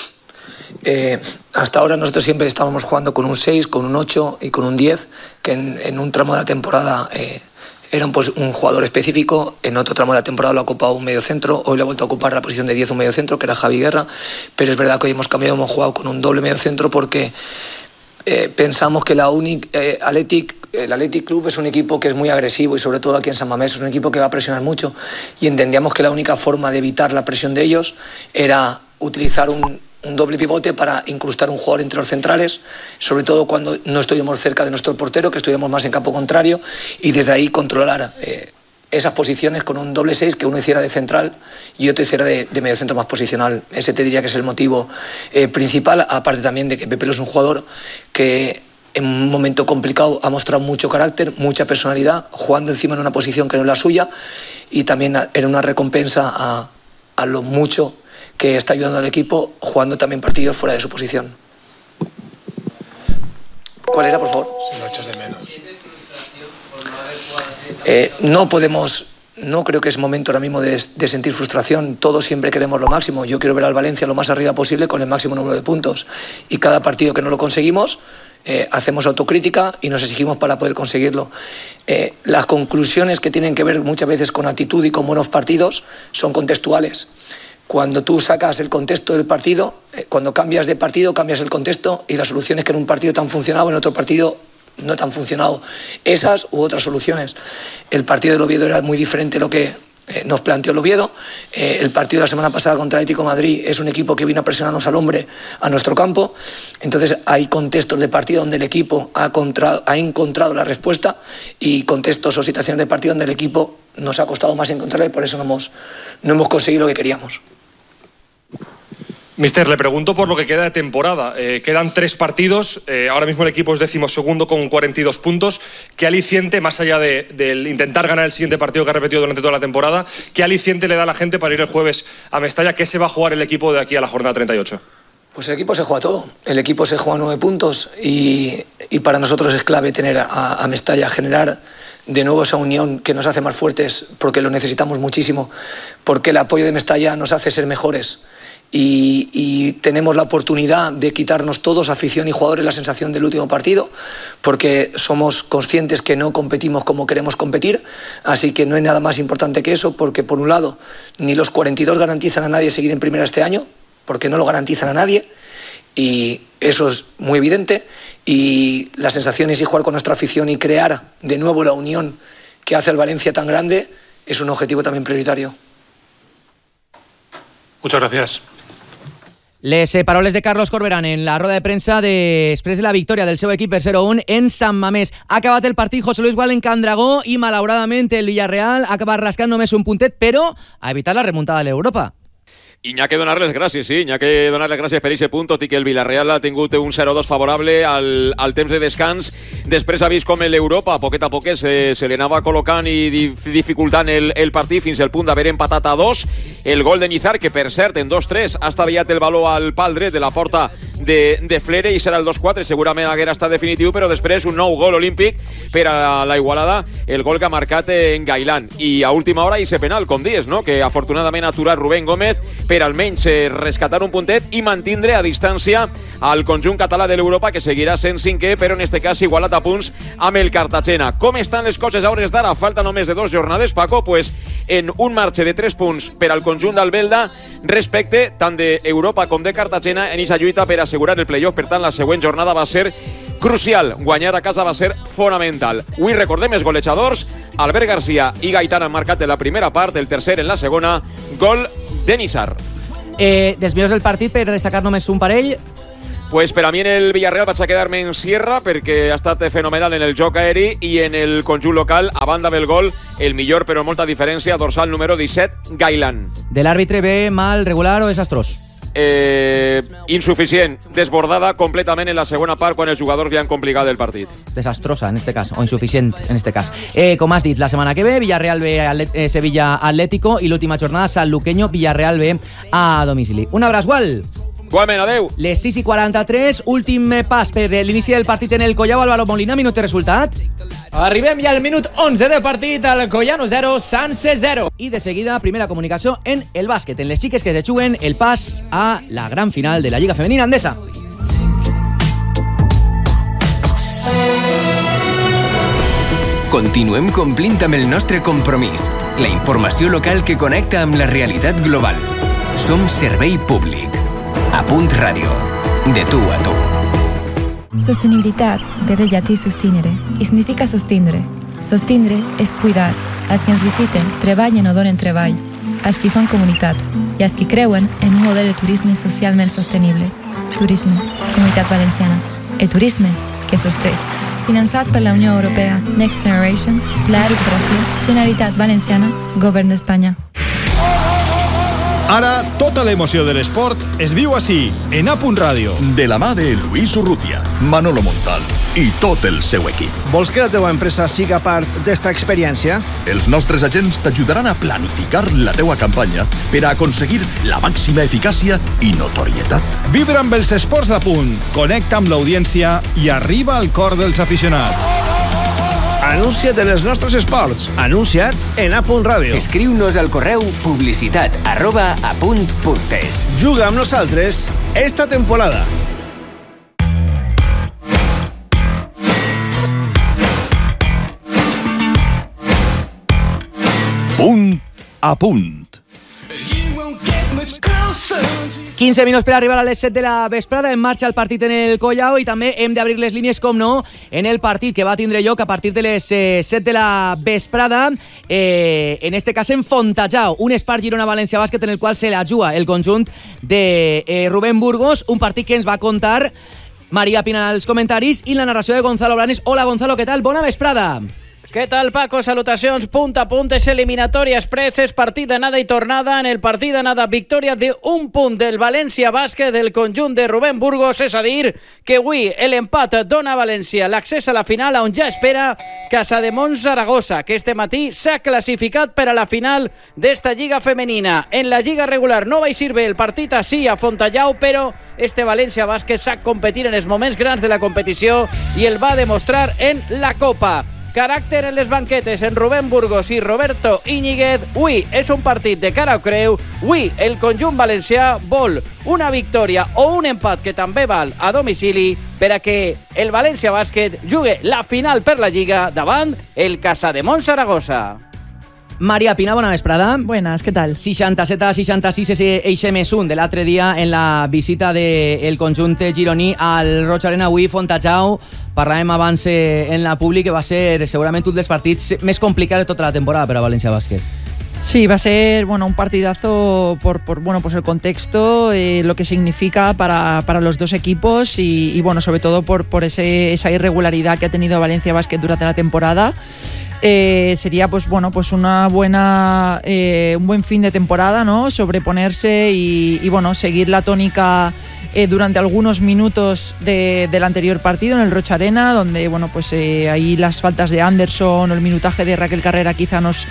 Eh, hasta ahora nosotros siempre estábamos jugando con un seis, con un ocho y con un diez, que en, en un tramo de la temporada eh, era un, pues, un jugador específico. En otro tramo de la temporada lo ha ocupado un medio centro. Hoy le ha vuelto a ocupar la posición de diez un medio centro, que era Javi Guerra. Pero es verdad que hoy hemos cambiado, hemos jugado con un doble medio centro porque eh, pensamos que la única eh, Athletic, el Athletic Club es un equipo que es muy agresivo, y sobre todo aquí en San Mamés es un equipo que va a presionar mucho, y entendíamos que la única forma de evitar la presión de ellos era utilizar un un doble pivote para incrustar un jugador entre los centrales, sobre todo cuando no estuvimos cerca de nuestro portero, que estuviéramos más en campo contrario, y desde ahí controlar eh, esas posiciones con un doble seis, que uno hiciera de central y otro hiciera de, de medio centro más posicional. Ese te diría que es el motivo eh, principal, aparte también de que Pepe es un jugador que en un momento complicado ha mostrado mucho carácter, mucha personalidad, jugando encima en una posición que no es la suya, y también era una recompensa a, a lo mucho que está ayudando al equipo, jugando también partidos fuera de su posición. ¿Cuál era, por favor? Si lo echas de menos. Eh, no podemos, no creo que es momento ahora mismo de, de sentir frustración. Todos siempre queremos lo máximo. Yo quiero ver al Valencia lo más arriba posible con el máximo número de puntos. Y cada partido que no lo conseguimos, eh, hacemos autocrítica y nos exigimos para poder conseguirlo. Eh, las conclusiones que tienen que ver muchas veces con actitud y con buenos partidos son contextuales. Cuando tú sacas el contexto del partido, eh, cuando cambias de partido, cambias el contexto, y las soluciones que en un partido te han funcionado, en otro partido no te han funcionado. Esas u otras soluciones. El partido del Oviedo era muy diferente a lo que eh, nos planteó el Oviedo. Eh, el partido de la semana pasada contra el Atlético de Madrid es un equipo que vino a presionarnos al hombre a nuestro campo. Entonces hay contextos de partido donde el equipo ha, contra, ha encontrado la respuesta, y contextos o situaciones de partido donde el equipo nos ha costado más encontrarla, y por eso no hemos, no hemos conseguido lo que queríamos. Mister, le pregunto por lo que queda de temporada. Eh, quedan tres partidos, eh, ahora mismo el equipo es decimosegundo con cuarenta y dos puntos. ¿Qué aliciente, más allá de, del intentar ganar el siguiente partido que ha repetido durante toda la temporada, qué aliciente le da a la gente para ir el jueves a Mestalla? ¿Qué se va a jugar el equipo de aquí a la jornada treinta y ocho? Pues el equipo se juega todo. El equipo se juega nueve puntos, y, y para nosotros es clave tener a, a Mestalla, generar de nuevo esa unión que nos hace más fuertes, porque lo necesitamos muchísimo, porque el apoyo de Mestalla nos hace ser mejores. Y, y tenemos la oportunidad de quitarnos todos, afición y jugadores, la sensación del último partido, porque somos conscientes que no competimos como queremos competir, así que no hay nada más importante que eso, porque por un lado ni los cuarenta y dos garantizan a nadie seguir en primera este año, porque no lo garantizan a nadie, y eso es muy evidente, y las sensaciones y jugar con nuestra afición y crear de nuevo la unión que hace al Valencia tan grande es un objetivo también prioritario. Muchas gracias. Les eh, paroles de Carlos Corberán en la roda de premsa després de la victòria del seu equip per zero a un en Sant Mamés. Ha acabat el partit José Luis Gual en Can Dragó i malauradament el Villarreal ha acabat rascant només un puntet, però ha evitat la remuntada de l'Europa. I n'hi ha que donar-les gràcies, sí, n'hi ha que donar-les gràcies per aquest punt, tot i que el Villarreal ha tingut un zero dos favorable al, al temps de descans. Després ha vist com l'Europa, a poquet a poquet, se, se li anava col·locant i dif, dificultant el, el partit fins al punt d'haver empatat a dos. El gol de Nizar, que per cert, en dos tres, ha estavellat el baló al pal dret de la porta de, de Flere, i serà el dos quatre, segurament haguera estat definitiu, però després un nou gol olímpic per a la Igualada, el gol que ha marcat en Gailán. I a última hora hice penal, com dies, no? Que afortunadament ha aturat Rubén Gómez per almenys rescatar un puntet i mantindre a distància al conjunt català de l'Europa, que seguirà sent cinquè, però en este cas igualat a punts amb el Cartagena. Com estan les coses a hores d'ara? Falta només de dos jornades, Paco, pues en un marge de tres punts per al conjunt d'Albelda respecte tant d'Europa com de Cartagena en aquesta lluita per assegurar el playoff. Per tant, la següent jornada va ser crucial. Guanyar a casa va ser fonamental. Avui recordem els golejadors. Albert García i Gaitán han marcat en la primera part, el tercer en la segona, gol de Nizar. Eh, dels millors del partit, per destacar només un parell. Pues per a mi en el Villarreal vaig a quedar-me en Sierra perquè ha estat fenomenal en el joc aeri i en el conjunt local, a banda del gol, el millor però amb molta diferència, dorsal número disset, Gailán. De l'àrbitre bé, mal, regular o desastrós? Eh, insuficient, desbordada completament en la segona part quan els jugadors li han complicat el partit. Desastrosa en este cas, o insuficient en este cas. Eh, com has dit, la setmana que ve, Villarreal B, Atlet eh, Sevilla Atlético, i l'última jornada, Sanluqueño, Villarreal B a domicili. Un abraç, Gual! Igualment, adeu! Les sis i quaranta-tres, últim pas per l'inici del partit en el Collao, Álvaro Molina, minut i resultat. Arribem ja al minut onze de partit, al Collano zero, Sanse zero. I de seguida, primera comunicació en el bàsquet, en les xiques que se juguen el pas a la gran final de la Lliga Femenina Andesa. Continuem complint amb el nostre compromís, la informació local que connecta amb la realitat global. Som servei públic. A Punt Ràdio. De tu a tu. Sostenibilitat ve del llatí sustinere i significa sostindre. Sostindre és cuidar. Els que ens visiten, treballen o donen treball. Els que fan comunitat i els que creuen en un model de turisme socialment sostenible. Turisme. Comunitat Valenciana. El turisme que sosté. Finançat per la Unió Europea, Next Generation, Pla de Recuperació, Generalitat Valenciana, Govern d'Espanya. Ara, tota l'emoció de l'esport es viu així, en A Punt Ràdio. De la mà de Luis Urrutia, Manolo Montal i tot el seu equip. Vols que la teva empresa siga part d'esta experiència? Els nostres agents t'ajudaran a planificar la teua campanya per a aconseguir la màxima eficàcia i notorietat. Vibra amb els esports d'A Punt, connecta amb l'audiència i arriba al cor dels aficionats. Anuncia't en els nostres esports. Anuncia't en A Punt Ràdio. Escriu-nos al correu publicitat arroba apunt.es. Juga amb nosaltres esta temporada. Punt a punt. quinze minuts per arribar a les set de la vesprada. En marxa el partit en el Collao i també hem d'obrir les línies, com no, en el partit que va tindre lloc a partir de les eh, set de la vesprada, eh, en este cas en Fontajau, un Espart Girona-València Bàsquet en el qual se la juga el conjunt de eh, Rubén Burgos, un partit que ens va contar Maria Pina als comentaris i la narració de Gonzalo Blanes. Hola Gonzalo, què tal? Bona vesprada. Què tal, Paco? Salutacions. Punt a punt és eliminatòria express, és partit d'anada i tornada. En el partit d'anada, victòria d'un punt del València Bàsquet del conjunt de Rubén Burgos, és a dir, que avui l'empat dona a València l'accés a la final, on ja espera Casademont Saragossa, que este matí s'ha classificat per a la final d'esta Lliga Femenina. En la Lliga regular no va eixir bé el partit així a Fontajau, però este València Bàsquet sap competir en els moments grans de la competició i el va demostrar en la Copa. Caràcter en les banquetes en Rubén Burgos i Roberto Íñiguez. Avui és un partit de cara o creu. Avui el conjunt valencià vol una victòria o un empat que també val a domicili per a que el València Bàsquet jugui la final per la Lliga davant el Casademont Saragossa. Maria Pina, bona vesprada. Buenas, ¿qué tal? seixanta-set a seixanta-sis, ese eixe més un de l'altre dia en la visita del conjunt gironí al Roig Arena. Avui Fontajau, parlàvem abans en la públic, que va ser segurament un dels partits més complicats de tota la temporada per a València Bàsquet. Sí, va a ser bueno, un partidazo por, por bueno, pues el contexto, eh, lo que significa para, para los dos equipos y, y bueno, sobre todo por, por ese, esa irregularidad que ha tenido Valencia Bàsquet durante la temporada. Eh, sería pues bueno pues una buena eh, un buen fin de temporada, ¿no? Sobreponerse y, y bueno seguir la tónica eh, durante algunos minutos de, del anterior partido en el Roig Arena, donde bueno pues eh, ahí las faltas de Anderson o el minutaje de Raquel Carrera quizá nos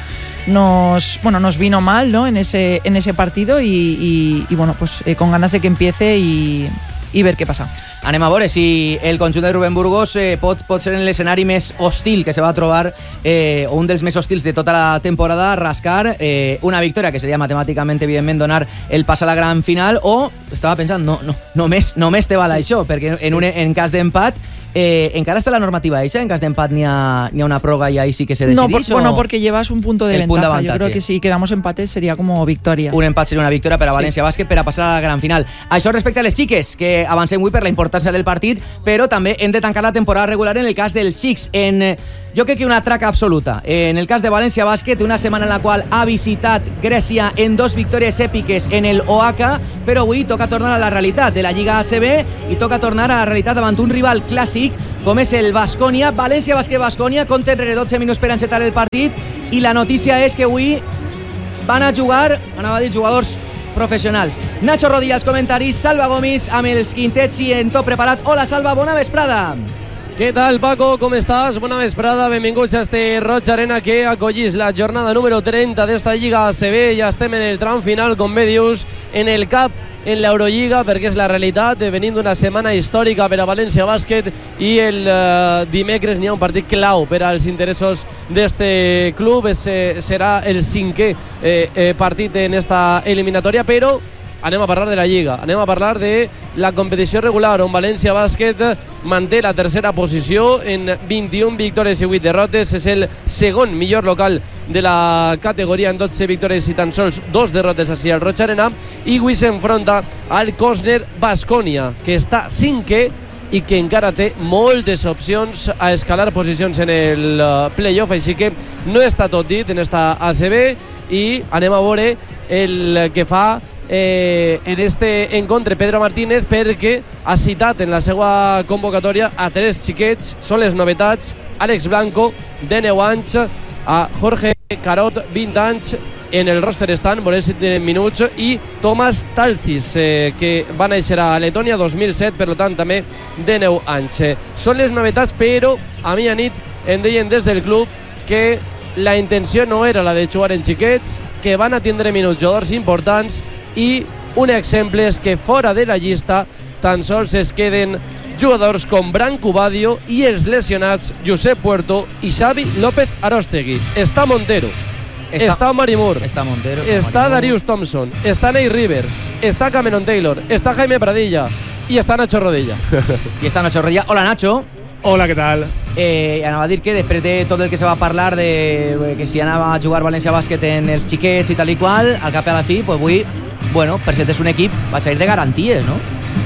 nos bueno nos vino mal, ¿no? En ese en ese partido y, y, y bueno pues eh, con ganas de que empiece y i ver què passa. Anem a veure si el conjunt de Rubén Burgos eh, pot, pot ser en l'escenari més hostil que se va trobar, eh, o un dels més hostils de tota la temporada, rascar eh, una victòria que seria matemàticament, evidentment, donar el pas a la gran final, o, estava pensant, no, no, només, només te val això, perquè en, un, en cas d'empat Eh, encara està la normativa eixa, en cas d'empat n'hi ha, n'hi ha una pròrroga y ahí sí que se decidís. No, por, o... bueno, porque llevas un punto de el ventaja. Punt d'avantatge. Yo creo que si quedamos empate sería como victoria. Un empat seria una victòria per a València sí. Bàsquet per a passar a la gran final. Això respecte a les xiques, que avancem avui per la importància del partit, però també hem de tancar la temporada regular en el cas del Six. En, jo crec que una traca absoluta. En el cas de València Bàsquet, una setmana en la qual ha visitat Grècia en dos victòries èpiques en el O H, però avui toca tornar a la realitat de la Lliga A C B i toca tornar a la realitat davant un rival clàssic com és el Baskonia. València Bàsquet Baskonia, compte enrere dotze minuts per encetar el partit, i la notícia és que avui van a jugar, anava a dir jugadors professionals. Nacho Rodilla als comentaris, Salva Gomis amb els quintets i en tot preparat. Hola Salva, bona vesprada. Què tal, Paco? Com estàs? Bona vesprada, benvinguts a este Roig Arena que acollís la jornada número trenta d'esta Lliga A C B. Ja estem en el tram final, com bé dius, en el cap en l'Eurolliga, perquè és la realitat, venint d'una setmana històrica per a València Bàsquet, i el eh, dimecres n'hi ha un partit clau per als interessos d'este club. Es, eh, serà el cinquè eh, eh, partit en esta eliminatòria, però anem a parlar de la Lliga, anem a parlar de la competició regular, on València Bàsquet manté la tercera posició en vint-i-una victòries i vuit derrotes. És el segon millor local de la categoria en dotze victòries i tan sols dos derrotes així al Roig Arena, i avui s'enfronta al Cosner Baskonia, que està cinquè i que encara té moltes opcions a escalar posicions en el playoff, així que no està tot dit en esta A C B, i anem a veure el que fa Eh, en este encontre Pedro Martínez, perquè ha citat en la seva convocatòria a tres xiquets. Són les novetats: Àlex Blanco, de deu anys, a Jorge Carot, vint anys, en el roster estan, veurem si tenen minuts, i Thomas Talcis, eh, que va néixer a Letònia dos mil set, per tant també de deu anys. Eh, són les novetats, però a mi a nit em deien des del club que la intenció no era la de jugar en xiquets, que van a tindre minuts jugadors importants, i un exemple és que fora de la llista tan sols es queden jugadors com Branco Badio i els lesionats Josep Puerto i Xavi López Arostegui. Està Montero, està, està Marimur, està, Montero, està, està Darius Thompson, està Nate Rivers, està Cameron Taylor, està Jaime Pradilla i està Nacho Rodilla. I està Nacho Rodilla. Hola, Nacho. Hola, què tal? Eh, anava a dir que després de tot el que se va parlar de que si anava a jugar València Bàsquet en els xiquets i tal i qual, al cap i a la fi, pues avui, bueno, presentes un equip, vaig a ir de garanties, no?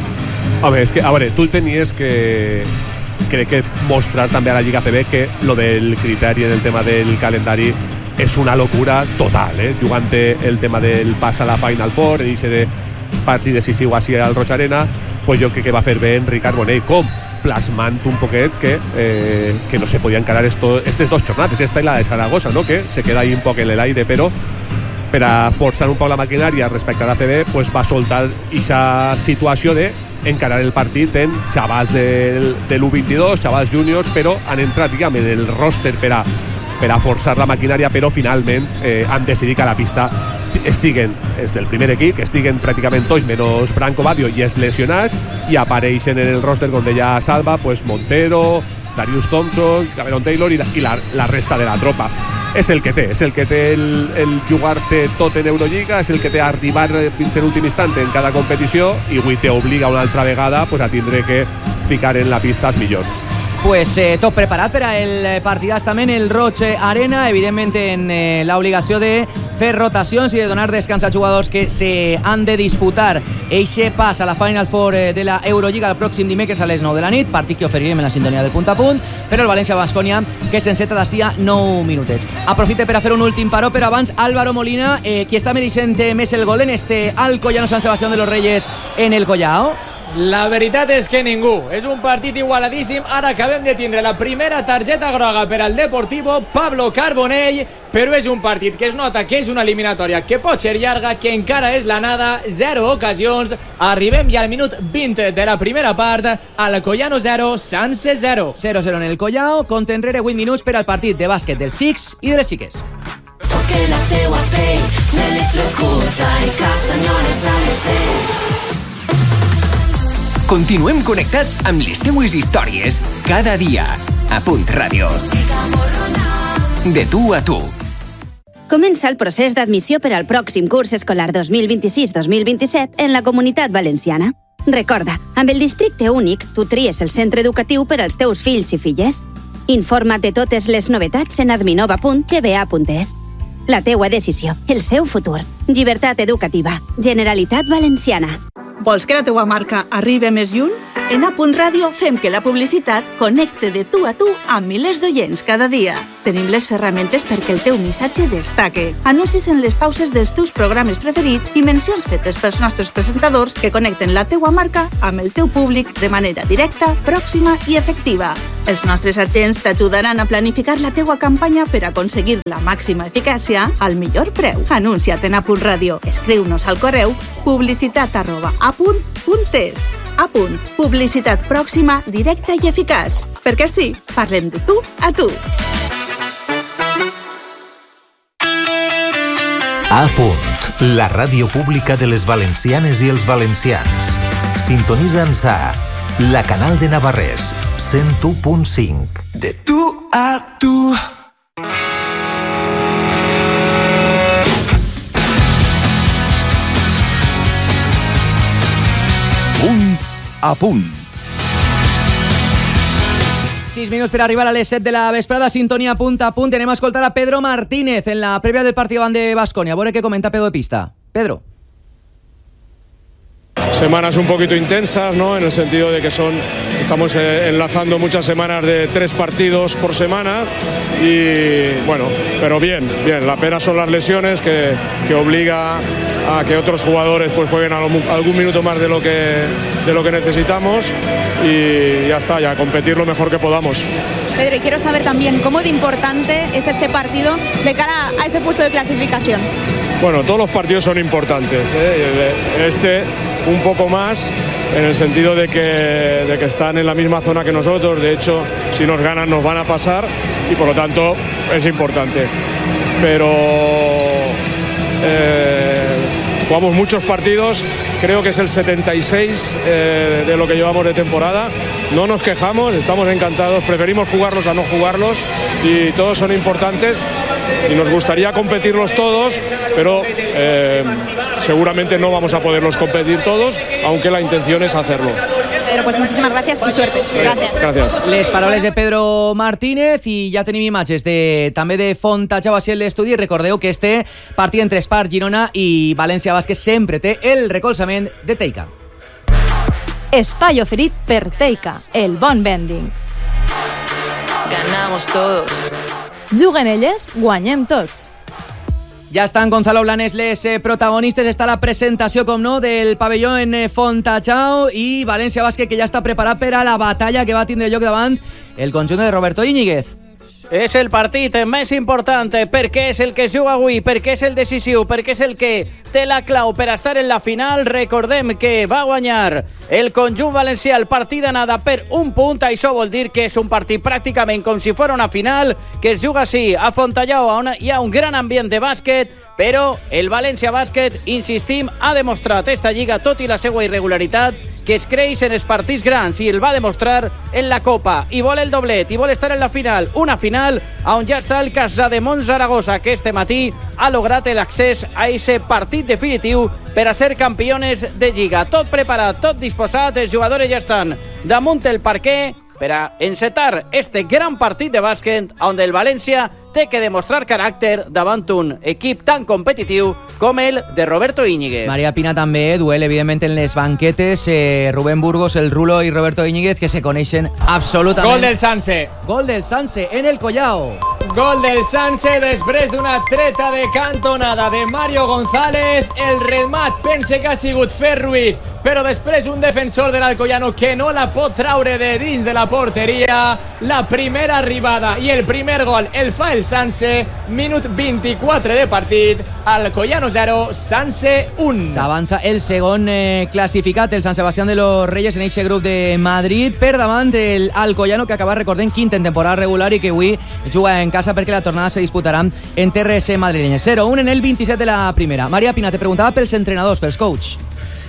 Home, és que, a veure, tu tenies que, crec que mostrar també a la Lliga A C B que lo del criteri en el tema del calendari és una locura total, eh? Jugant el tema del pas a la Final Four i ser partit decisiu així al Roig Arena, pues jo crec que va fer bé en Ricard Bonet, com plasmant un poquet que, eh, que no se podía encarar esto, estas dos jornadas, esta y la de Zaragoza, ¿no? Que se queda ahí un poco en el aire, pero per a forçar un poc la maquinària respecte a l'A C B, pues va soltar aquesta situació de encarar el partit en xavals del, de l'U vint-i-dos, xavals júniors, però han entrat, diguem, en el roster per a, per a forçar la maquinària, però finalment eh, han decidit que a la pista estiguen, és del primer equip, que estiguen pràcticament tots, menys Branco Badio i els lesionats, i apareixen en el roster, com deia Salva, pues Montero, Darius Thompson, Cameron Taylor i la, i la, la resta de la tropa. És el que té, és el que té el, el jugar-te tot en Eurolliga, és el que té arribar fins a l'últim instant en cada competició, i avui t'obliga una altra vegada pues, a tindre que ficar en la pista els millors. Pues eh, tot preparat per al partidàs també en el Roig Arena, evidentment en eh, l'obligació de fer rotacions i de donar descans als jugadors que se han de disputar eixe pas a la Final Four eh, de la Eurolliga el pròxim dimecres a les nou de la nit, partit que oferirem en la sintonia del punt a punt, però el València Baskonia que s'enceta d'ací a nou minutets. Aprofite per a fer un últim paró, però abans Álvaro Molina, eh, qui està mereixent més el gol en este Alcoyano San Sebastián de los Reyes en el Collao? La veritat és que ningú. És un partit igualadíssim. Ara acabem de tindre la primera targeta groga per al Deportivo Pablo Carbonell, però és un partit que es nota que és una eliminatòria que pot ser llarga, que encara és la nada, zero ocasions. Arribem ja al minut vint de la primera part, al Collano zero, Sanse zero. zero zero en el Collao, compte enrere vuit minuts per al partit de bàsquet dels xics i de les xiques. Porque la teua pell m'electrocuta i Castanyoles a mercè. Continuem connectats amb les teues històries cada dia. A Punt Ràdio. De tu a tu. Comença el procés d'admissió per al pròxim curs escolar dos mil vint-i-sis dos mil vint-i-set en la Comunitat Valenciana. Recorda, amb el districte únic, tu tries el centre educatiu per als teus fills i filles. Informa't de totes les novetats en adminova punt g b a punt e s. La teua decisió, el seu futur. Llibertat educativa. Generalitat Valenciana. Vols que la teua marca arribi més lluny? En A Punt Ràdio fem que la publicitat connecte de tu a tu amb milers d'oients cada dia. Tenim les ferramentes perquè el teu missatge destaque. Anuncis en les pauses dels teus programes preferits i mencions fetes pels nostres presentadors que connecten la teua marca amb el teu públic de manera directa, pròxima i efectiva. Els nostres agents t'ajudaran a planificar la teua campanya per aconseguir la màxima eficàcia al millor preu. Anuncia't en A Punt Ràdio. Escriu-nos al correu publicitat arroba apunt punt es. A Punt. Publicitat pròxima, directa i eficaç. Perquè sí, parlem de tu a tu. A Punt, la ràdio pública de les valencianes i els valencians. Sintonitza'ns a la Canal de Navarrés, cent u punt cinc. De tu a tu. Punt a punt. sis minuts per arribar a les set de la vesprada, sintonia punt a punt. Anem a escoltar a Pedro Martínez en la prèvia del partit davant de Baskonia. A veure què comenta Pedro de pista. Pedro. Semanas un poquito intensas, ¿no? En el sentido de que son, estamos eh, enlazando muchas semanas de tres partidos por semana y bueno, pero bien, bien. La pena son las lesiones que, que obliga a que otros jugadores pues jueguen algún minuto más de lo que de lo que necesitamos y ya está, ya competir lo mejor que podamos. Pedro, y quiero saber también cómo de importante es este partido de cara a ese puesto de clasificación. Bueno, todos los partidos son importantes, ¿eh? Este un poco más en el sentido de que, de que están en la misma zona que nosotros. De hecho, si nos ganan nos van a pasar y por lo tanto es importante. Pero eh, jugamos muchos partidos, creo que es el setenta y seis eh, de lo que llevamos de temporada. No nos quejamos, estamos encantados, preferimos jugarlos a no jugarlos y todos son importantes y nos gustaría competirlos todos, pero eh, seguramente no vamos a poderlos competir todos, aunque la intención es hacerlo. Pedro, pues muchísimas gracias y suerte. Gracias. Gracias. Les paraules de Pedro Martínez i ja tenim imatges de, també de Fontajau a l'estudi. Recordeu que este partit entre Espart, Girona i València Bàsquet sempre té el recolzament de Teica. Espai oferit per Teica, el bon vending. Ganamos todos. Juguen elles, guanyem tots. Ja estan Gonzalo Blanes les eh, protagonistes. Està la presentació, com no, del pavelló en eh, Fontajau i València Bàsquet, que ja està preparat per a la batalla que va tindre lloc davant el conjunt de Roberto Íñiguez. És el partit més important perquè és el que es juga avui, perquè és el decisiu, perquè és el que té la clau per estar en la final. Recordem que va guanyar el conjunt valencià el partit d'anada per un punt. Això vol dir que és un partit pràcticament com si fos una final, que es juga així a Fontajau, on hi ha un gran ambient de bàsquet, però el València Bàsquet, insistim, ha demostrat esta lliga, tot i la seva irregularitat, que es creix en els partits grans i el va demostrar en la Copa i vol el doblet i vol estar en la final, una final on ja està el Casademont Zaragoza, que este matí ha lograt l'accés a ese partit definitiu per a ser campiones de Lliga. Tot preparat, tot disposat, els jugadors ja estan damunt el parquet per a encetar este gran partit de bàsquet on el València té que demostrar caràcter davant un equip tan competitiu com el de Roberto Íñiguez. Maria Pina també, duel evidentment en les banquetes, eh, Rubén Burgos, el Rulo i Roberto Íñiguez, que se coneixen absolutament. Gol del Sanse. Gol del Sanse en el Collao. Gol del Sanse després d'una treta de cantonada de Mario González. El remat pense que ha sigut Fer Ruiz, però després un defensor de l'Alcoyano que no la pot traure de dins de la porteria. La primera arribada i el primer gol el fa el Sanse, minut vint-i-quatre de partit, Alcoyano zero, Sanse un. S'avança el segon eh, classificat, el Sant Sebastián de los Reyes, en aquest grup de Madrid, per davant del Alcoyano, que acaba recordant quinta en temporada regular i que avui juga en casa perquè la tornada se disputarà en terres madrilenyes. zero un en el vint-i-set de la primera. Maria Pina, te preguntava pels entrenadors, pels coach.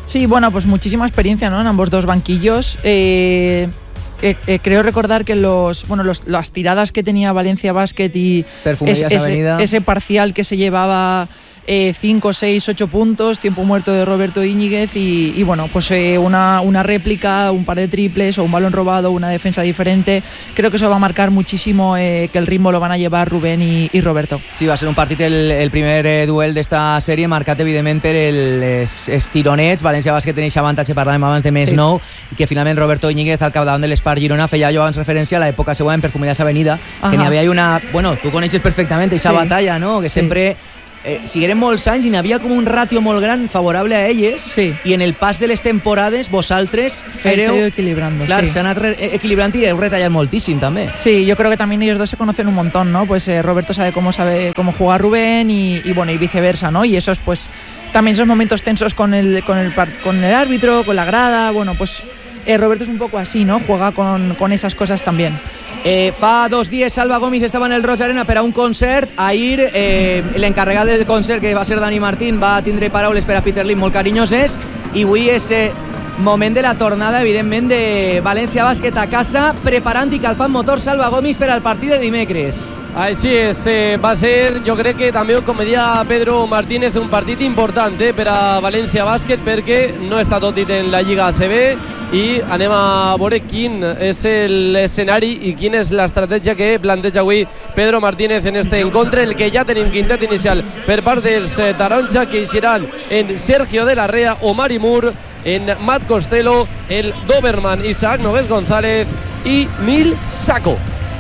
Sí, bueno, pues muchísima experiencia, ¿no? En ambos dos banquillos. Eh, eh, eh, creo recordar que los, bueno, los, las tiradas que tenía Valencia Basket y es, ese, ese parcial que se llevaba cinco, seis, ocho puntos, tiempo muerto de Roberto Íñiguez y, y bueno, pues eh, una, una réplica, un par de triples o un balón robado, una defensa diferente. Creo que eso va a marcar muchísimo eh, que el ritmo lo van a llevar Rubén i, i Roberto. Sí, va a ser un partit el, el primer eh, duel d'esta sèrie marcat evidentment per els estironets. València Bàsquet tenia avantatge, parlàvem abans de més sí. nou, i que finalment Roberto Íñiguez al capdavant de l'Espart Girona feia jo abans referència a l'època següent per Fumerías Avenida, Ajá. que n'hi havia una... Bueno, tu coneixes perfectament aquesta sí. batalla, no? Que sí. sempre... Eh, sigueren molts anys i n'hi havia com un ràtio molt gran favorable a elles sí. i en el pas de les temporades vosaltres fereu... equilibrando. Claro, sí. se han anat equilibrant i heu retallat moltíssim també. Sí, yo creo que también ellos dos se conocen un montón, ¿no? Pues eh, Roberto sabe cómo sabe cómo jugar Rubén y, y bueno, y viceversa, ¿no? Y esos pues también esos momentos tensos con el con el con el árbitro, con la grada, bueno, pues eh, Roberto es un poco así, ¿no? Juega con, con esas cosas también. Eh, fa dos dies Salva Gomis estava en el Roig Arena per a un concert. Ahir eh, l'encarregat del concert, que va ser Dani Martín, va tindre paraules per a Peter Lim molt carinyoses, i avui és eh, moment de la tornada, evidentment, de València Bàsquet a casa, preparant i calfant motor Salva Gomis per al partit de dimecres. Així és, eh, va ser, jo crec que també, com deia Pedro Martínez, un partit important eh, per a València Bàsquet, perquè no està tot dit en la Lliga A C B i anem a veure quin és l'escenari i quina és l'estratègia que planteja avui Pedro Martínez en este encontre, el que ja tenim quintet inicial per part dels eh, taronja, que eixiran en Sergio de la Rea, Omar Imur, en Matt Costello, el Doberman Isaac Nogués González i Nil Sacco.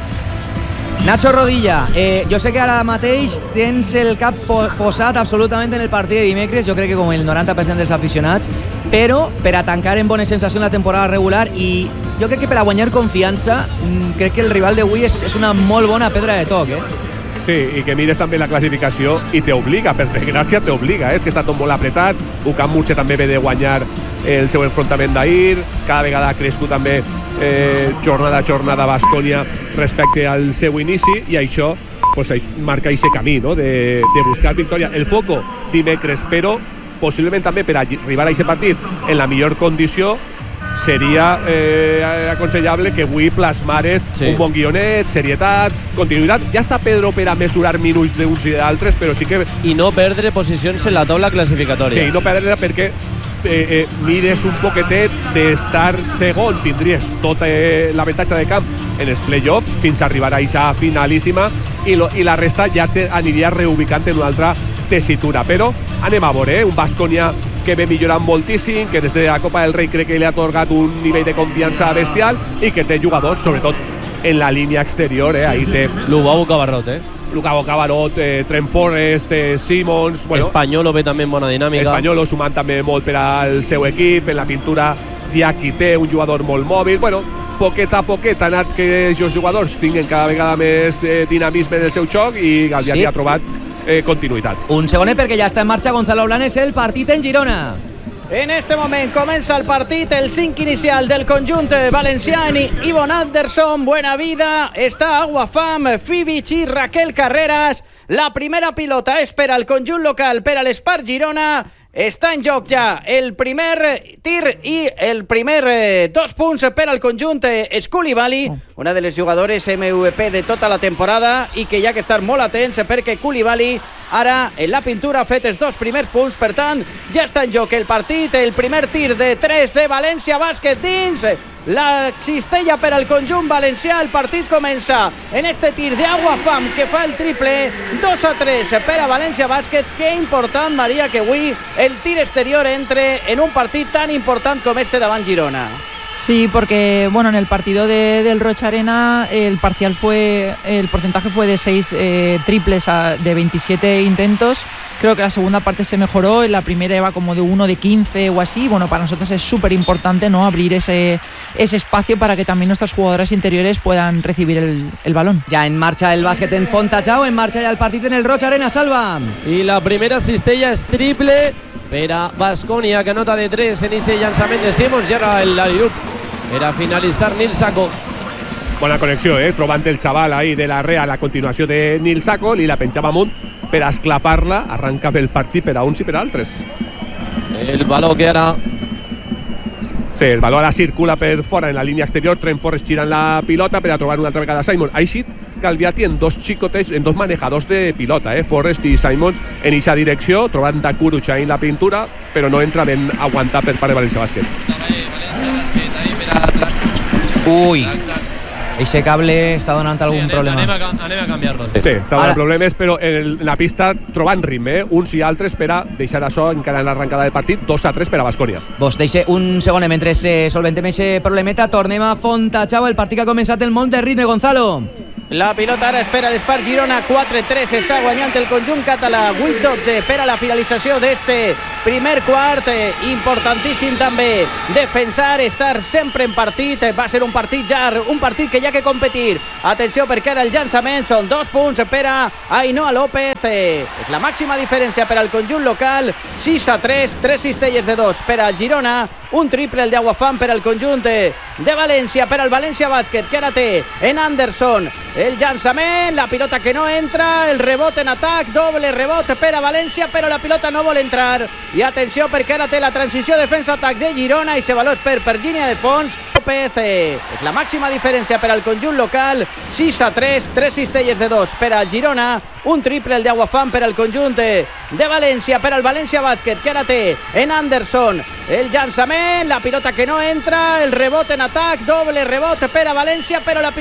Nacho Rodilla, eh, jo sé que ara mateix tens el cap po posat absolutament en el partit de dimecres, jo crec que com el noranta per cent dels aficionats, però per a tancar en bona sensació la temporada regular i jo crec que per a guanyar confiança, crec que el rival d'avui és, és una molt bona pedra de toc, eh? Sí, i que mires també la classificació i t'obliga, per desgràcia t'obliga, eh? És que està tot molt apretat. Ucam Murche també ve de guanyar el seu enfrontament d'ahir, cada vegada ha crescut també eh, jornada a jornada Baskonia respecte al seu inici, i això pues, marca aquest camí, no? de, de buscar victòria. El foco dimecres, però possiblement també per arribar a aquest partit en la millor condició seria eh, aconsellable que avui plasmares sí. un bon guionet, serietat, continuïtat. Ja està Pedro per a mesurar minuts d'uns i d'altres, però sí que... I no perdre posicions en la taula classificatòria. Sí, no perdre perquè eh, eh, mires un poquetet d'estar segon, tindries tota eh, l'avantatge de camp en els play-off fins a arribar a aquesta finalíssima i, lo, i la resta ja te aniria reubicant en una altra tessitura. Però anem a veure, eh? un Baskonia que ve millorant moltíssim, que des de la Copa del Rei crec que li ha atorgat un nivell de confiança bestial i que té jugadors, sobretot en la línia exterior, eh? Ahí té Lugabo Cabarrot, eh? Lugabo Cabarot, eh, Trent Forrest, eh, Simmons... Bueno, Espanyolo ve també en bona dinàmica. Espanyolo sumant també molt per al seu equip, en la pintura Diaki té un jugador molt mòbil, bueno, poquet a poquet ha anat que els jugadors tinguin cada vegada més eh, dinamisme en el seu joc i Galdiani sí. ha trobat Eh, continuïtat. Un segonet perquè ja està en marxa Gonzalo Blanes, el partit en Girona. En este moment comença el partit, el cinc inicial del conjunt valencià. Ivon Anderson, Buena Vida, està Aguafam, Fibic i Raquel Carreras. La primera pilota és per al conjunt local, per a l'Espart Girona. Està en joc ja el primer tir i el primer eh, dos punts per al conjunt Coulibaly, una de les jugadores M V P de tota la temporada i que hi ha que estar molt atents perquè Coulibaly ara en la pintura ha fet els dos primers punts, per tant ja està en joc el partit, el primer tir de tres de València Bàsquet dins la cistella per al conjunt valencià. El partit comença en este tir d'Aguafam que fa el triple, dos a tres per a València Bàsquet. Que important, Maria, que avui el tir exterior entre en un partit tan important com este davant Girona. Sí, porque bueno, en el partido de, del Roig Arena el parcial fue, el porcentaje fue de seis eh, triples a, de veintisiete intentos. Creo que la segunda parte se mejoró, en la primera iba como de uno de quince o así. Bueno, para nosotros es súper importante, ¿no?, abrir ese, ese espacio para que también nuestras jugadoras interiores puedan recibir el, el balón. Ya en marcha el básquet en Fontachao, en marcha ya el partido en el Roig Arena, Salva. Y la primera cistella es triple per a Baskonia, que anota de tres en ese llançament de Simmons, i ara el alley-oop per a finalitzar Nil Sacco. Bona connexió, eh? Provant el xaval ahí de la Rea, la continuació de Nil Sacco, i la penjava amunt per a esclafar-la, arrenca el partit per a uns i per a altres. El baló que ara Sí, el valor circula per fora en la línia exterior, Trent Forrest girant la pilota per a trobar una altra vegada Simon. Així Calviati en dos xicotets, en dos manejadors de pilota, eh? Forrest i Simon en eixa direcció, trobant Dakuruc en la pintura, però no entra ben aguantat per part de València Bàsquet. Ui, eixe cable està donant algun sí, anem, problema. Anem a, anem a canviar-lo. Sí, sí, està donant problemes, però en la pista trobant ritme, eh? Uns i altres per a deixar això encara en l'arrencada del partit, dos a tres per a Baskonia. Vos deixe un segon, mentre se solventem eixe problemeta, tornem a Fontachau, el partit que ha començat el molt de ritme, Gonzalo. La pilota ara espera l'Spark Girona, quatre tres està guanyant el conjunt català, vuit dotze per a la finalització d'este primer quart. Importantíssim també defensar, estar sempre en partit, va ser un partit llarg, un partit que hi ha que competir. Atenció perquè ara el llançament són dos punts per a Ainhoa López, és la màxima diferència per al conjunt local, sis a tres, tres cistelles de dos per al Girona, un triple el d'Aguafam per al conjunt de València, per al València Bàsquet, que ara té en Anderson el llançament, la pilota que no entra, el rebot en atac, doble rebot per a València, però la pilota no vol entrar. I atenció perquè ara té la transició defensa-atac de Girona i se valors per per línia de fons. López, eh, és la màxima diferència per al conjunt local, sis a tres, tres cistelles de dos per al Girona, un triple el d'Aguafam per al conjunt de, de València, per al València Bàsquet, que ara té en Anderson el llançament, la pilota que no entra, el rebot en atac, doble rebot per a València, però la pilota